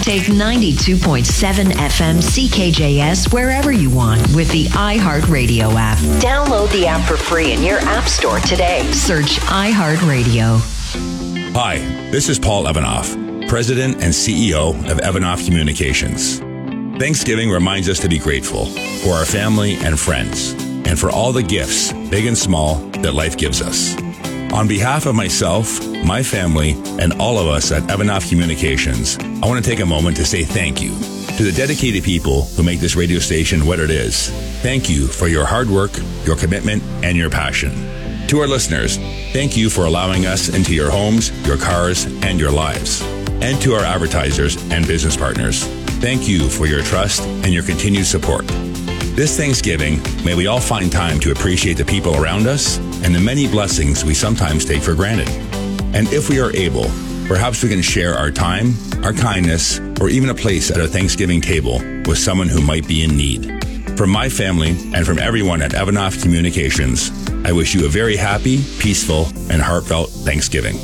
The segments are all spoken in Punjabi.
Take 92.7 FM CKJS wherever you want with the iHeartRadio app. Download the app for free in your app store today. Search iHeartRadio. Hi, this is Paul Evanoff, President and CEO of Evanoff Communications. Thanksgiving reminds us to be grateful for our family and friends and for all the gifts, big and small, that life gives us. On behalf of myself, my family, and all of us at Evanoff Communications, I want to take a moment to say thank you to the dedicated people who make this radio station what it is. Thank you for your hard work, your commitment, and your passion. To our listeners, thank you for allowing us into your homes, your cars, and your lives. And to our advertisers and business partners, thank you for your trust and your continued support. This Thanksgiving, may we all find time to appreciate the people around us and the many blessings we sometimes take for granted. And if we are able, perhaps we can share our time, our kindness, or even a place at our Thanksgiving table with someone who might be in need. From my family and from everyone at Evanoff Communications, I wish you a very happy, peaceful, and heartfelt Thanksgiving.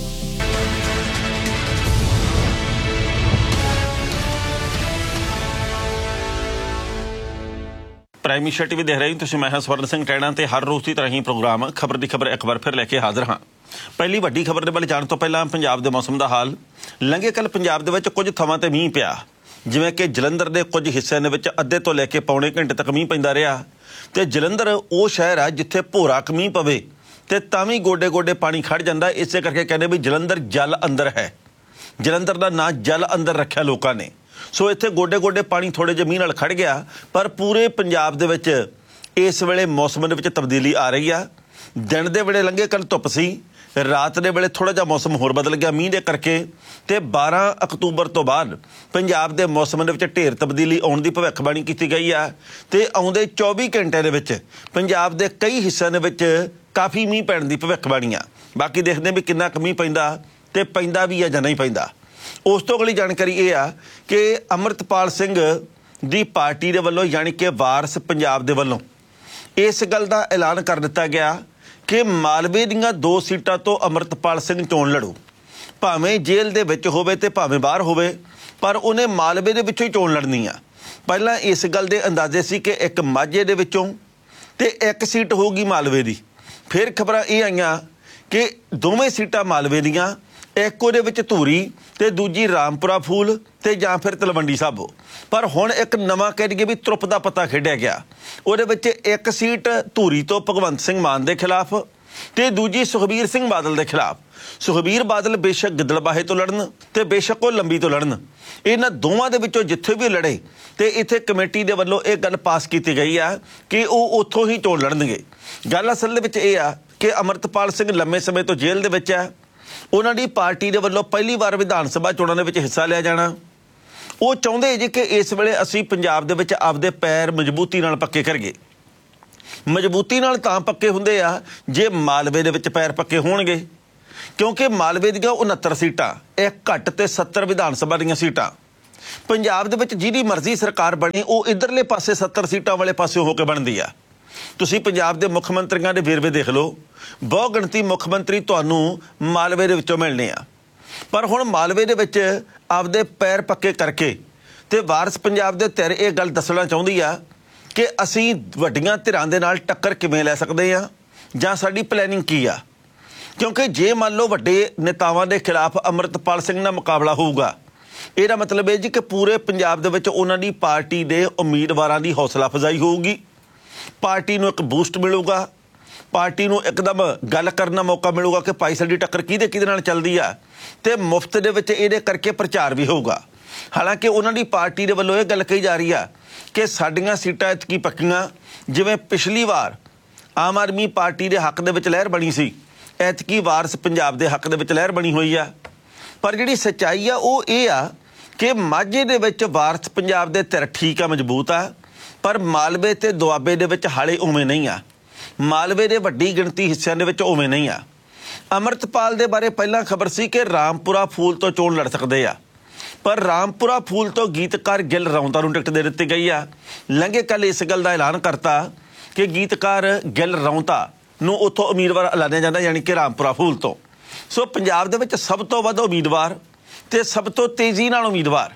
Prime minister TV ਦੇਖ ਰਹੇ ਹੋ ਤੁਸੀਂ। ਮੈਂ ਹਾਂ ਸਵਰਨ ਸਿੰਘ ਟੈਣਾ ਤੇ ਹਰ ਰੋਜ਼ ਦੀ ਤਰ੍ਹਾਂ ਹੀ ਪ੍ਰੋਗਰਾਮ ਖਬਰ ਦੀ ਖਬਰ ਇੱਕ ਵਾਰ ਫਿਰ ਲੈ ਕੇ ਹਾਜ਼ਰ ਹਾਂ। ਪਹਿਲੀ ਵੱਡੀ ਖਬਰ ਦੇ ਵੱਲ ਜਾਣ ਤੋਂ ਪਹਿਲਾਂ ਪੰਜਾਬ ਦੇ ਮੌਸਮ ਦਾ ਹਾਲ। ਲੰਘੇ ਕੱਲ੍ਹ ਪੰਜਾਬ ਦੇ ਵਿੱਚ ਕੁਝ ਥਾਵਾਂ ਤੇ ਮੀਂਹ ਪਿਆ, ਜਿਵੇਂ ਕਿ ਜਲੰਧਰ ਦੇ ਕੁਝ ਹਿੱਸਿਆਂ ਦੇ ਵਿੱਚ ਅੱਧੇ ਤੋਂ ਲੈ ਕੇ ਪੌਣੇ ਘੰਟੇ ਤੱਕ ਮੀਂਹ ਪੈਂਦਾ ਰਿਹਾ। ਤੇ ਜਲੰਧਰ ਉਹ ਸ਼ਹਿਰ ਆ ਜਿੱਥੇ ਭੋਰਾ ਕੁ ਮੀਂਹ ਪਵੇ ਤੇ ਤਾਂ ਵੀ ਗੋਡੇ ਗੋਡੇ ਪਾਣੀ ਖੜ ਜਾਂਦਾ। ਇਸੇ ਕਰਕੇ ਕਹਿੰਦੇ ਵੀ ਜਲੰਧਰ ਜਲ ਅੰਦਰ ਹੈ। ਜਲੰਧਰ ਦਾ ਨਾਂ ਜਲ ਅੰਦਰ ਰੱਖਿਆ ਲੋਕਾਂ ਨੇ। ਸੋ ਇੱਥੇ ਗੋਡੇ ਗੋਡੇ ਪਾਣੀ ਥੋੜ੍ਹੇ ਜਿਹੇ ਮੀਂਹ ਨਾਲ ਖੜ ਗਿਆ, ਪਰ ਪੂਰੇ ਪੰਜਾਬ ਦੇ ਵਿੱਚ ਇਸ ਵੇਲੇ ਮੌਸਮ ਦੇ ਵਿੱਚ ਤਬਦੀਲੀ ਆ ਰਹੀ ਆ। ਦਿਨ ਦੇ ਵੇਲੇ ਲੰਘੇ ਕੱਲ੍ਹ ਧੁੱਪ ਸੀ, ਰਾਤ ਦੇ ਵੇਲੇ ਥੋੜ੍ਹਾ ਜਿਹਾ ਮੌਸਮ ਹੋਰ ਬਦਲ ਗਿਆ ਮੀਂਹ ਦੇ ਕਰਕੇ। ਤੇ 12 ਅਕਤੂਬਰ ਤੋਂ ਬਾਅਦ ਪੰਜਾਬ ਦੇ ਮੌਸਮ ਦੇ ਵਿੱਚ ਢੇਰ ਤਬਦੀਲੀ ਆਉਣ ਦੀ ਭਵਿੱਖਬਾਣੀ ਕੀਤੀ ਗਈ ਆ। ਤੇ ਆਉਂਦੇ 24 ਘੰਟਿਆਂ ਦੇ ਵਿੱਚ ਪੰਜਾਬ ਦੇ ਕਈ ਹਿੱਸਿਆਂ ਦੇ ਵਿੱਚ ਕਾਫੀ ਮੀਂਹ ਪੈਣ ਦੀ ਭਵਿੱਖਬਾਣੀ ਆ। ਬਾਕੀ ਦੇਖਦੇ ਵੀ ਕਿੰਨਾ ਕੁ ਮੀਂਹ ਪੈਂਦਾ ਤੇ ਪੈਂਦਾ ਵੀ ਆ ਜਾਂ ਨਹੀਂ ਪੈਂਦਾ। ਉਸ ਤੋਂ ਅਗਲੀ ਜਾਣਕਾਰੀ ਇਹ ਆ ਕਿ ਅੰਮ੍ਰਿਤਪਾਲ ਸਿੰਘ ਦੀ ਪਾਰਟੀ ਦੇ ਵੱਲੋਂ ਯਾਨੀ ਕਿ ਵਾਰਸ ਪੰਜਾਬ ਦੇ ਵੱਲੋਂ ਇਸ ਗੱਲ ਦਾ ਐਲਾਨ ਕਰ ਦਿੱਤਾ ਗਿਆ ਕਿ ਮਾਲਵੇ ਦੀਆਂ 2 ਸੀਟਾਂ ਤੋਂ ਅੰਮ੍ਰਿਤਪਾਲ ਸਿੰਘ ਚੋਣ ਲੜੂ। ਭਾਵੇਂ ਜੇਲ੍ਹ ਦੇ ਵਿੱਚ ਹੋਵੇ ਤੇ ਭਾਵੇਂ ਬਾਹਰ ਹੋਵੇ, ਪਰ ਉਹਨੇ ਮਾਲਵੇ ਦੇ ਵਿੱਚੋਂ ਹੀ ਚੋਣ ਲੜਨੀ ਆ। ਪਹਿਲਾਂ ਇਸ ਗੱਲ ਦੇ ਅੰਦਾਜ਼ੇ ਸੀ ਕਿ ਇੱਕ ਮਾਝੇ ਦੇ ਵਿੱਚੋਂ ਤੇ 1 ਸੀਟ ਹੋਊਗੀ ਮਾਲਵੇ ਦੀ। ਫਿਰ ਖਬਰਾਂ ਇਹ ਆਈਆਂ ਕਿ ਦੋਵੇਂ ਸੀਟਾਂ ਮਾਲਵੇ ਦੀਆਂ, ਇੱਕ ਉਹਦੇ ਵਿੱਚ ਧੂਰੀ ਤੇ ਦੂਜੀ ਰਾਮਪੁਰਾ ਫੂਲ ਤੇ ਜਾਂ ਫਿਰ ਤਲਵੰਡੀ ਸਾਬੋ। ਪਰ ਹੁਣ ਇੱਕ ਨਵਾਂ ਕਹਿ ਦਈਏ ਵੀ ਤਰੁੱਪ ਦਾ ਪਤਾ ਖੇਡਿਆ ਗਿਆ। ਉਹਦੇ ਵਿੱਚ 1 ਸੀਟ ਧੂਰੀ ਤੋਂ ਭਗਵੰਤ ਸਿੰਘ ਮਾਨ ਦੇ ਖਿਲਾਫ ਤੇ ਦੂਜੀ ਸੁਖਬੀਰ ਸਿੰਘ ਬਾਦਲ ਦੇ ਖਿਲਾਫ। ਸੁਖਬੀਰ ਬਾਦਲ ਬੇਸ਼ੱਕ ਗਿੱਦੜਬਾਹੇ ਤੋਂ ਲੜਨ ਤੇ ਬੇਸ਼ੱਕ ਉਹ ਲੰਬੀ ਤੋਂ ਲੜਨ, ਇਹਨਾਂ ਦੋਵਾਂ ਦੇ ਵਿੱਚੋਂ ਜਿੱਥੇ ਵੀ ਲੜੇ ਤੇ ਇੱਥੇ ਕਮੇਟੀ ਦੇ ਵੱਲੋਂ ਇਹ ਗੱਲ ਪਾਸ ਕੀਤੀ ਗਈ ਆ ਕਿ ਉਹ ਉੱਥੋਂ ਹੀ ਚੋਣ ਲੜਨਗੇ। ਗੱਲ ਅਸਲ ਦੇ ਵਿੱਚ ਇਹ ਆ ਕਿ ਅੰਮ੍ਰਿਤਪਾਲ ਸਿੰਘ ਲੰਮੇ ਸਮੇਂ ਤੋਂ ਜੇਲ੍ਹ ਦੇ ਵਿੱਚ ਹੈ। ਉਹਨਾਂ ਦੀ ਪਾਰਟੀ ਦੇ ਵੱਲੋਂ ਪਹਿਲੀ ਵਾਰ ਵਿਧਾਨ ਸਭਾ ਚੋਣਾਂ ਦੇ ਵਿੱਚ ਹਿੱਸਾ ਲਿਆ ਜਾਣਾ। ਉਹ ਚਾਹੁੰਦੇ ਜੀ ਕਿ ਇਸ ਵੇਲੇ ਅਸੀਂ ਪੰਜਾਬ ਦੇ ਵਿੱਚ ਆਪਦੇ ਪੈਰ ਮਜ਼ਬੂਤੀ ਨਾਲ ਪੱਕੇ ਕਰੀਏ। ਮਜ਼ਬੂਤੀ ਨਾਲ ਤਾਂ ਪੱਕੇ ਹੁੰਦੇ ਆ ਜੇ ਮਾਲਵੇ ਦੇ ਵਿੱਚ ਪੈਰ ਪੱਕੇ ਹੋਣਗੇ, ਕਿਉਂਕਿ ਮਾਲਵੇ ਦੀਆਂ 69 ਸੀਟਾਂ, ਇੱਕ ਘੱਟ ਤੇ 70 ਵਿਧਾਨ ਸਭਾ ਦੀਆਂ ਸੀਟਾਂ। ਪੰਜਾਬ ਦੇ ਵਿੱਚ ਜਿਹਦੀ ਮਰਜ਼ੀ ਸਰਕਾਰ ਬਣੇ ਉਹ ਇੱਧਰਲੇ ਪਾਸੇ 70 ਸੀਟਾਂ ਵਾਲੇ ਪਾਸੇ ਹੋ ਕੇ ਬਣਦੀ ਆ। ਤੁਸੀਂ ਪੰਜਾਬ ਦੇ ਮੁੱਖ ਮੰਤਰੀਆਂ ਦੇ ਵੇਰਵੇ ਦੇਖ ਲਓ, ਬਹੁਤ ਗਿਣਤੀ ਮੁੱਖ ਮੰਤਰੀ ਤੁਹਾਨੂੰ ਮਾਲਵੇ ਦੇ ਵਿੱਚੋਂ ਮਿਲਣੇ ਆ। ਪਰ ਹੁਣ ਮਾਲਵੇ ਦੇ ਵਿੱਚ ਆਪਦੇ ਪੈਰ ਪੱਕੇ ਕਰਕੇ ਤੇ ਵਾਰਸ ਪੰਜਾਬ ਦੇ ਧਿਰ ਇਹ ਗੱਲ ਦੱਸਣਾ ਚਾਹੁੰਦੀ ਆ ਕਿ ਅਸੀਂ ਵੱਡੀਆਂ ਧਿਰਾਂ ਦੇ ਨਾਲ ਟੱਕਰ ਕਿਵੇਂ ਲੈ ਸਕਦੇ ਆ ਜਾਂ ਸਾਡੀ ਪਲੈਨਿੰਗ ਕੀ ਆ। ਕਿਉਂਕਿ ਜੇ ਮੰਨ ਲਓ ਵੱਡੇ ਨੇਤਾਵਾਂ ਦੇ ਖਿਲਾਫ ਅੰਮ੍ਰਿਤਪਾਲ ਸਿੰਘ ਨਾਲ ਮੁਕਾਬਲਾ ਹੋਊਗਾ, ਇਹਦਾ ਮਤਲਬ ਇਹ ਜੀ ਕਿ ਪੂਰੇ ਪੰਜਾਬ ਦੇ ਵਿੱਚ ਉਹਨਾਂ ਦੀ ਪਾਰਟੀ ਦੇ ਉਮੀਦਵਾਰਾਂ ਦੀ ਹੌਸਲਾ ਅਫਜ਼ਾਈ ਹੋਊਗੀ, ਪਾਰਟੀ ਨੂੰ ਇੱਕ ਬੂਸਟ ਮਿਲੂਗਾ, ਪਾਰਟੀ ਨੂੰ ਇੱਕਦਮ ਗੱਲ ਕਰਨ ਦਾ ਮੌਕਾ ਮਿਲੂਗਾ ਕਿ ਭਾਈ ਸਾਡੀ ਟੱਕਰ ਕਿਹਦੇ ਨਾਲ ਚੱਲਦੀ ਆ, ਤੇ ਮੁਫਤ ਦੇ ਵਿੱਚ ਇਹਦੇ ਕਰਕੇ ਪ੍ਰਚਾਰ ਵੀ ਹੋਊਗਾ। ਹਾਲਾਂਕਿ ਉਹਨਾਂ ਦੀ ਪਾਰਟੀ ਦੇ ਵੱਲੋਂ ਇਹ ਗੱਲ ਕਹੀ ਜਾ ਰਹੀ ਆ ਕਿ ਸਾਡੀਆਂ ਸੀਟਾਂ ਐਤਕੀ ਪੱਕੀਆਂ। ਜਿਵੇਂ ਪਿਛਲੀ ਵਾਰ ਆਮ ਆਦਮੀ ਪਾਰਟੀ ਦੇ ਹੱਕ ਦੇ ਵਿੱਚ ਲਹਿਰ ਬਣੀ ਸੀ, ਐਤਕੀ ਵਾਰਸ ਪੰਜਾਬ ਦੇ ਹੱਕ ਦੇ ਵਿੱਚ ਲਹਿਰ ਬਣੀ ਹੋਈ ਆ। ਪਰ ਜਿਹੜੀ ਸੱਚਾਈ ਆ ਉਹ ਇਹ ਆ ਕਿ ਮਾਝੇ ਦੇ ਵਿੱਚ ਵਾਰਸ ਪੰਜਾਬ ਦੇ ਧਿਰ ਠੀਕ ਆ, ਮਜ਼ਬੂਤ ਆ, ਪਰ ਮਾਲਵੇ ਤੇ ਦੁਆਬੇ ਦੇ ਵਿੱਚ ਹਾਲੇ ਉਵੇਂ ਨਹੀਂ ਆ। ਮਾਲਵੇ ਦੇ ਵੱਡੀ ਗਿਣਤੀ ਹਿੱਸਿਆਂ ਦੇ ਵਿੱਚ ਉਵੇਂ ਨਹੀਂ ਆ। ਅੰਮ੍ਰਿਤਪਾਲ ਦੇ ਬਾਰੇ ਪਹਿਲਾਂ ਖਬਰ ਸੀ ਕਿ ਰਾਮਪੁਰਾ ਫੂਲ ਤੋਂ ਚੋਣ ਲੜ ਸਕਦੇ ਆ, ਪਰ ਰਾਮਪੁਰਾ ਫੂਲ ਤੋਂ ਗੀਤਕਾਰ ਗਿੱਲ ਰੌਂਤਾ ਨੂੰ ਟਿਕਟ ਦੇ ਦਿੱਤੀ ਗਈ ਆ। ਲੰਘੇ ਕੱਲ੍ਹ ਇਸ ਗੱਲ ਦਾ ਐਲਾਨ ਕਰਤਾ ਕਿ ਗੀਤਕਾਰ ਗਿੱਲ ਰੌਂਤਾ ਨੂੰ ਉੱਥੋਂ ਉਮੀਦਵਾਰ ਐਲਾਨਿਆ ਜਾਂਦਾ, ਯਾਨੀ ਕਿ ਰਾਮਪੁਰਾ ਫੂਲ ਤੋਂ। ਸੋ ਪੰਜਾਬ ਦੇ ਵਿੱਚ ਸਭ ਤੋਂ ਵੱਧ ਉਮੀਦਵਾਰ ਤੇ ਸਭ ਤੋਂ ਤੇਜ਼ੀ ਨਾਲ ਉਮੀਦਵਾਰ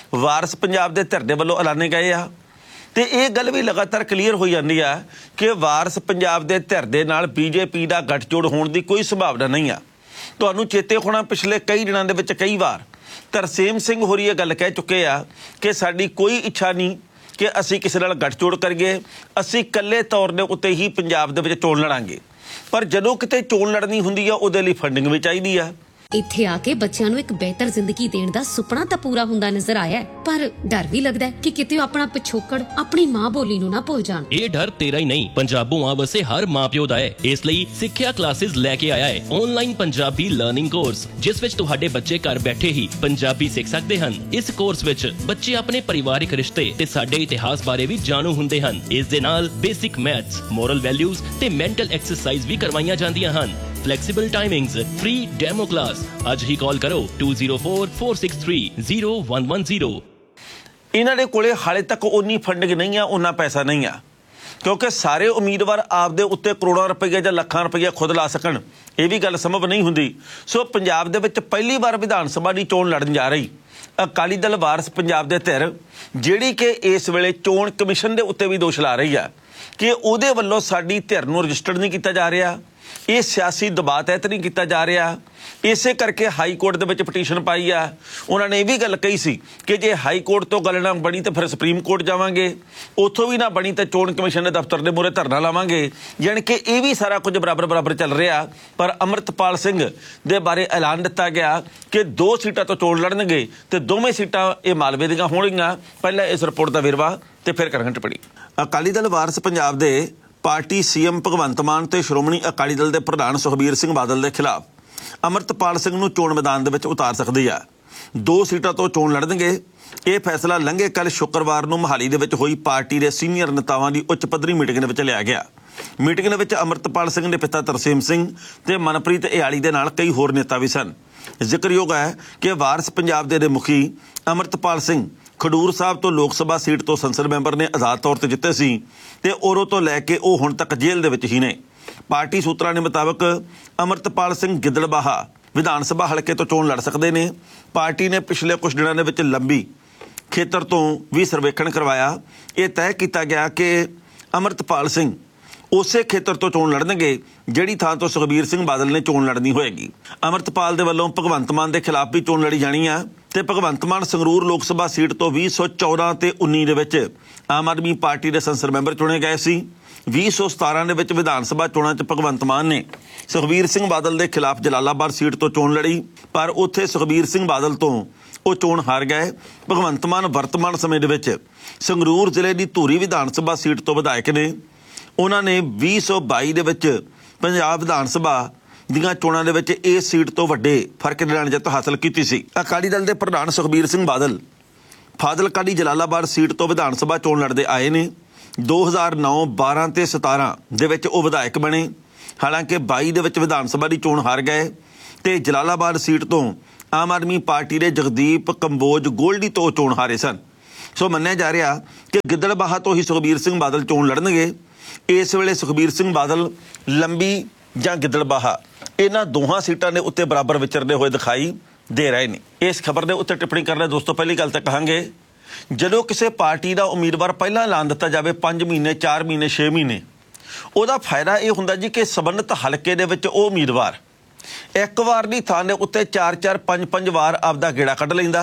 ਵਾਰਸ ਪੰਜਾਬ ਦੇ ਧਿਰ ਦੇ ਵੱਲੋਂ ਐਲਾਨੇ ਗਏ ਆ ਤੇ ਇਹ ਗੱਲ ਵੀ ਲਗਾਤਾਰ ਕਲੀਅਰ ਹੋਈ ਜਾਂਦੀ ਆ ਕਿ ਵਾਰਸ ਪੰਜਾਬ ਦੇ ਧਿਰ ਦੇ ਨਾਲ ਬੀਜੇਪੀ ਦਾ ਗੱਠਜੋੜ ਹੋਣ ਦੀ ਕੋਈ ਸੰਭਾਵਨਾ ਨਹੀਂ ਆ। ਤੁਹਾਨੂੰ ਚੇਤੇ ਹੋਣਾ ਪਿਛਲੇ ਕਈ ਦਿਨਾਂ ਦੇ ਵਿੱਚ ਕਈ ਵਾਰ ਤਰਸੇਮ ਸਿੰਘ ਹੋਰੀ ਇਹ ਗੱਲ ਕਹਿ ਚੁੱਕੇ ਆ ਕਿ ਸਾਡੀ ਕੋਈ ਇੱਛਾ ਨਹੀਂ ਕਿ ਅਸੀਂ ਕਿਸੇ ਨਾਲ ਗੱਠਜੋੜ ਕਰੀਏ, ਅਸੀਂ ਇਕੱਲੇ ਤੌਰ ਦੇ ਉੱਤੇ ਹੀ ਪੰਜਾਬ ਦੇ ਵਿੱਚ ਚੋਣ ਲੜਾਂਗੇ। ਪਰ ਜਦੋਂ ਕਿਤੇ ਚੋਣ ਲੜਨੀ ਹੁੰਦੀ ਆ ਉਹਦੇ ਲਈ ਫੰਡਿੰਗ ਵੀ ਚਾਹੀਦੀ ਆ। ਇੱਥੇ ਆ ਕੇ ਬੱਚਿਆਂ ਨੂੰ ਇੱਕ ਬਿਹਤਰ ਜ਼ਿੰਦਗੀ ਦੇਣ ਦਾ ਸੁਪਨਾ ਤਾਂ ਪੂਰਾ ਹੁੰਦਾ ਨਜ਼ਰ ਆਇਆ, ਪਰ ਡਰ ਵੀ ਲੱਗਦਾ ਹੈ ਕਿ ਕਿਤੇ ਉਹ ਆਪਣਾ ਪਿਛੋਕੜ ਆਪਣੀ ਮਾਂ ਬੋਲੀ ਨੂੰ ਨਾ ਭੁੱਲ ਜਾਣ। ਇਹ ਡਰ ਤੇਰਾ ਹੀ ਨਹੀਂ, ਪੰਜਾਬੋਂ ਵਸੇ ਹਰ ਮਾਂ-ਪਿਓ ਦਾ ਹੈ। ਇਸ ਲਈ ਸਿੱਖਿਆ ਕਲਾਸਿਸ ਲੈ ਕੇ ਆਇਆ ਹੈ ਆਨਲਾਈਨ ਪੰਜਾਬੀ ਲਰਨਿੰਗ ਕੋਰਸ, ਜਿਸ ਵਿੱਚ ਤੁਹਾਡੇ ਬੱਚੇ ਘਰ ਬੈਠੇ ਹੀ ਪੰਜਾਬੀ ਸਿੱਖ ਸਕਦੇ ਹਨ। ਇਸ ਕੋਰਸ ਵਿੱਚ ਬੱਚੇ ਆਪਣੇ ਪਰਿਵਾਰਿਕ ਰਿਸ਼ਤੇ ਤੇ ਸਾਡੇ ਇਤਿਹਾਸ ਬਾਰੇ ਵੀ ਜਾਣੂ ਹੁੰਦੇ ਹਨ। ਇਸ ਦੇ ਨਾਲ ਬੇਸਿਕ ਮੈਥਸ, ਮੋਰਲ ਵੈਲਿਊਜ਼ ਤੇ ਮੈਂਟਲ ਐਕਸਰਸਾਈਜ਼ ਵੀ ਕਰਵਾਈਆਂ ਜਾਂਦੀਆਂ ਹਨ। Flexible timings, free demo class. ਅੱਜ ਹੀ ਕਾਲ ਕਰੋ 2044630110। ਇਹਨਾਂ ਦੇ ਕੋਲੇ ਹਾਲੇ ਤੱਕ ਉਨੀ ਫੰਡਿੰਗ ਨਹੀਂ ਆ, ਉਨਾ ਪੈਸਾ ਨਹੀਂ ਆ, ਕਿਉਂਕਿ ਸਾਰੇ ਉਮੀਦਵਾਰ ਆਪਦੇ ਉੱਤੇ ਕਰੋੜਾਂ ਰੁਪਏ ਜਾਂ ਲੱਖਾਂ ਰੁਪਏ ਖੁਦ ਲਾ ਸਕਣ, ਇਹ ਵੀ ਗੱਲ ਸੰਭਵ ਨਹੀਂ ਹੁੰਦੀ। ਸੋ ਪੰਜਾਬ ਦੇ ਵਿੱਚ ਪਹਿਲੀ ਵਾਰ ਵਿਧਾਨ ਸਭਾ ਦੀ ਚੋਣ ਲੜਨ ਜਾ ਰਹੀ ਅਕਾਲੀ ਦਲ ਵਾਰਸ ਪੰਜਾਬ ਦੇ ਧਿਰ, ਜਿਹੜੀ ਕਿ ਇਸ ਵੇਲੇ ਚੋਣ ਕਮਿਸ਼ਨ ਦੇ ਉੱਤੇ ਵੀ ਦੋਸ਼ ਲਾ ਰਹੀ ਆ ਕਿ ਉਹਦੇ ਵੱਲੋਂ ਸਾਡੀ ਧਿਰ ਨੂੰ ਰਜਿਸਟਰਡ ਨਹੀਂ ਕੀਤਾ ਜਾ ਰਿਹਾ, ਇਹ ਸਿਆਸੀ ਦਬਾਅ ਤਹਿਤ ਨਹੀਂ ਕੀਤਾ ਜਾ ਰਿਹਾ। ਇਸੇ ਕਰਕੇ ਹਾਈ ਕੋਰਟ ਦੇ ਵਿੱਚ ਪਟੀਸ਼ਨ ਪਾਈ ਆ। ਉਹਨਾਂ ਨੇ ਇਹ ਵੀ ਗੱਲ ਕਹੀ ਸੀ ਕਿ ਜੇ ਹਾਈ ਕੋਰਟ ਤੋਂ ਗੱਲ ਨਾ ਬਣੀ ਤਾਂ ਫਿਰ ਸੁਪਰੀਮ ਕੋਰਟ ਜਾਵਾਂਗੇ, ਉੱਥੋਂ ਵੀ ਨਾ ਬਣੀ ਤਾਂ ਚੋਣ ਕਮਿਸ਼ਨ ਦੇ ਦਫ਼ਤਰ ਦੇ ਮੂਹਰੇ ਧਰਨਾ ਲਾਵਾਂਗੇ। ਜਾਣੀ ਕਿ ਇਹ ਵੀ ਸਾਰਾ ਕੁਝ ਬਰਾਬਰ ਚੱਲ ਰਿਹਾ। ਪਰ ਅੰਮ੍ਰਿਤਪਾਲ ਸਿੰਘ ਦੇ ਬਾਰੇ ਐਲਾਨ ਦਿੱਤਾ ਗਿਆ ਕਿ 2 ਸੀਟਾਂ ਤੋਂ ਚੋਣ ਲੜਨਗੇ ਤੇ ਦੋਵੇਂ ਸੀਟਾਂ ਇਹ ਮਾਲਵੇ ਦੀਆਂ ਹੋਣਗੀਆਂ। ਪਹਿਲਾਂ ਇਸ ਰਿਪੋਰਟ ਦਾ ਵੇਰਵਾ ਤੇ ਫਿਰ ਕਰਾਂਗੇ ਟਿੱਪਣੀ। ਅਕਾਲੀ ਦਲ ਵਾਰਸ ਪੰਜਾਬ ਦੇ ਪਾਰਟੀ ਸੀਐਮ ਭਗਵੰਤ ਮਾਨ ਤੇ ਸ਼੍ਰੋਮਣੀ ਅਕਾਲੀ ਦਲ ਦੇ ਪ੍ਰਧਾਨ ਸੁਖਬੀਰ ਸਿੰਘ ਬਾਦਲ ਦੇ ਖਿਲਾਫ ਅੰਮ੍ਰਿਤਪਾਲ ਸਿੰਘ ਨੂੰ ਚੋਣ ਮੈਦਾਨ ਦੇ ਵਿੱਚ ਉਤਾਰ ਸਕਦੀ ਆ। 2 ਸੀਟਾਂ ਤੋਂ ਚੋਣ ਲੜਨਗੇ। ਇਹ ਫੈਸਲਾ ਲੰਘੇ ਕੱਲ ਸ਼ੁੱਕਰਵਾਰ ਨੂੰ ਮੋਹਾਲੀ ਦੇ ਵਿੱਚ ਹੋਈ ਪਾਰਟੀ ਦੇ ਸੀਨੀਅਰ ਨੇਤਾਵਾਂ ਦੀ ਉੱਚ ਪੱਧਰੀ ਮੀਟਿੰਗ ਦੇ ਵਿੱਚ ਲਿਆ ਗਿਆ। ਮੀਟਿੰਗ ਦੇ ਵਿੱਚ ਅੰਮ੍ਰਿਤਪਾਲ ਸਿੰਘ ਦੇ ਪਿਤਾ ਤਰਸੇਮ ਸਿੰਘ ਤੇ ਮਨਪ੍ਰੀਤ ਇਆਲੀ ਦੇ ਨਾਲ ਕਈ ਹੋਰ ਨੇਤਾ ਵੀ ਸਨ। ਜ਼ਿਕਰਯੋਗ ਹੈ ਕਿ ਵਾਰਸ ਪੰਜਾਬ ਦੇ ਮੁਖੀ ਅੰਮ੍ਰਿਤਪਾਲ ਸਿੰਘ ਖਡੂਰ ਸਾਹਿਬ ਤੋਂ ਲੋਕ ਸਭਾ ਸੀਟ ਤੋਂ ਸੰਸਦ ਮੈਂਬਰ ਨੇ ਆਜ਼ਾਦ ਤੌਰ ਤੇ ਜਿੱਤੇ ਸੀ ਤੇ ਉਰੋਂ ਤੋਂ ਲੈ ਕੇ ਉਹ ਹੁਣ ਤੱਕ ਜੇਲ੍ਹ ਦੇ ਵਿੱਚ ਹੀ ਨੇ। ਪਾਰਟੀ ਸੂਤਰਾਂ ਦੇ ਮੁਤਾਬਕ ਅੰਮ੍ਰਿਤਪਾਲ ਸਿੰਘ ਗਿੱਦੜਬਾਹਾ ਵਿਧਾਨ ਸਭਾ ਹਲਕੇ ਤੋਂ ਚੋਣ ਲੜ ਸਕਦੇ ਨੇ। ਪਾਰਟੀ ਨੇ ਪਿਛਲੇ ਕੁਝ ਦਿਨਾਂ ਦੇ ਵਿੱਚ ਲੰਬੀ ਖੇਤਰ ਤੋਂ ਵੀ ਸਰਵੇਖਣ ਕਰਵਾਇਆ। ਇਹ ਤੈਅ ਕੀਤਾ ਗਿਆ ਕਿ ਅੰਮ੍ਰਿਤਪਾਲ ਸਿੰਘ ਉਸੇ ਖੇਤਰ ਤੋਂ ਚੋਣ ਲੜਨਗੇ ਜਿਹੜੀ ਥਾਂ ਤੋਂ ਸੁਖਬੀਰ ਸਿੰਘ ਬਾਦਲ ਨੇ ਚੋਣ ਲੜਨੀ ਹੋਏਗੀ। ਅੰਮ੍ਰਿਤਪਾਲ ਦੇ ਵੱਲੋਂ ਭਗਵੰਤ ਮਾਨ ਦੇ ਖਿਲਾਫ ਵੀ ਚੋਣ ਲੜੀ ਜਾਣੀ ਆ ਤੇ ਭਗਵੰਤ ਮਾਨ ਸੰਗਰੂਰ ਲੋਕ ਸਭਾ ਸੀਟ ਤੋਂ 2014 ਤੇ 19 ਦੇ ਵਿੱਚ ਆਮ ਆਦਮੀ ਪਾਰਟੀ ਦੇ ਸੰਸਦ ਮੈਂਬਰ ਚੁਣੇ ਗਏ ਸੀ। 2017 ਦੇ ਵਿੱਚ ਵਿਧਾਨ ਸਭਾ ਚੋਣਾਂ 'ਚ ਭਗਵੰਤ ਮਾਨ ਨੇ ਸੁਖਬੀਰ ਸਿੰਘ ਬਾਦਲ ਦੇ ਖਿਲਾਫ ਜਲਾਲਾਬਾਦ ਸੀਟ ਤੋਂ ਚੋਣ ਲੜੀ, ਪਰ ਉੱਥੇ ਸੁਖਬੀਰ ਸਿੰਘ ਬਾਦਲ ਤੋਂ ਉਹ ਚੋਣ ਹਾਰ ਗਏ। ਭਗਵੰਤ ਮਾਨ ਵਰਤਮਾਨ ਸਮੇਂ ਦੇ ਵਿੱਚ ਸੰਗਰੂਰ ਜ਼ਿਲ੍ਹੇ ਦੀ ਧੂਰੀ ਵਿਧਾਨ ਸਭਾ ਸੀਟ ਤੋਂ ਵਿਧਾਇਕ ਨੇ। ਉਹਨਾਂ ਨੇ 2022 ਦੇ ਵਿੱਚ ਪੰਜਾਬ ਵਿਧਾਨ ਸਭਾ ਦੀਆਂ ਚੋਣਾਂ ਦੇ ਵਿੱਚ ਇਸ ਸੀਟ ਤੋਂ ਵੱਡੇ ਫਰਕ ਦੇ ਨਾਲ ਜਿੱਤ ਹਾਸਲ ਕੀਤੀ ਸੀ। ਅਕਾਲੀ ਦਲ ਦੇ ਪ੍ਰਧਾਨ ਸੁਖਬੀਰ ਸਿੰਘ ਬਾਦਲ ਫਾਜ਼ਿਲਕਾ ਦੀ ਜਲਾਲਾਬਾਦ ਸੀਟ ਤੋਂ ਵਿਧਾਨ ਸਭਾ ਚੋਣ ਲੜਦੇ ਆਏ ਨੇ। 2009, 12 ਤੇ 17 ਦੇ ਵਿੱਚ ਉਹ ਵਿਧਾਇਕ ਬਣੇ। ਹਾਲਾਂਕਿ 22 ਦੇ ਵਿੱਚ ਵਿਧਾਨ ਸਭਾ ਦੀ ਚੋਣ ਹਾਰ ਗਏ ਤੇ ਜਲਾਲਾਬਾਦ ਸੀਟ ਤੋਂ ਆਮ ਆਦਮੀ ਪਾਰਟੀ ਦੇ ਜਗਦੀਪ ਕੰਬੋਜ ਗੋਲਡੀ ਤੋਂ ਚੋਣ ਹਾਰੇ ਸਨ। ਸੋ ਮੰਨਿਆ ਜਾ ਰਿਹਾ ਕਿ ਗਿੱਦੜਬਾਹਾ ਤੋਂ ਹੀ ਸੁਖਬੀਰ ਸਿੰਘ ਬਾਦਲ ਚੋਣ ਲੜਨਗੇ। ਇਸ ਵੇਲੇ ਸੁਖਬੀਰ ਸਿੰਘ ਬਾਦਲ ਲੰਬੀ ਜਾਂ ਗਿੱਦੜਬਾਹਾ ਇਹਨਾਂ ਦੋਹਾਂ ਸੀਟਾਂ ਦੇ ਉੱਤੇ ਬਰਾਬਰ ਵਿਚਰਦੇ ਹੋਏ ਦਿਖਾਈ ਦੇ ਰਹੇ ਨੇ। ਇਸ ਖਬਰ ਦੇ ਉੱਤੇ ਟਿੱਪਣੀ ਕਰਨਾ ਦੋਸਤੋ, ਪਹਿਲੀ ਗੱਲ ਤਾਂ ਕਹਾਂਗੇ, ਜਦੋਂ ਕਿਸੇ ਪਾਰਟੀ ਦਾ ਉਮੀਦਵਾਰ ਪਹਿਲਾਂ ਐਲਾਨ ਦਿੱਤਾ ਜਾਵੇ 5 ਮਹੀਨੇ, 4 ਮਹੀਨੇ, 6 ਮਹੀਨੇ, ਉਹਦਾ ਫਾਇਦਾ ਇਹ ਹੁੰਦਾ ਜੀ ਕਿ ਸੰਬੰਧਿਤ ਹਲਕੇ ਦੇ ਵਿੱਚ ਉਹ ਉਮੀਦਵਾਰ ਇੱਕ ਵਾਰ ਦੀ ਥਾਂ ਦੇ ਉੱਤੇ 4-4, 5-5 ਵਾਰ ਆਪਦਾ ਗੇੜਾ ਕੱਢ ਲੈਂਦਾ,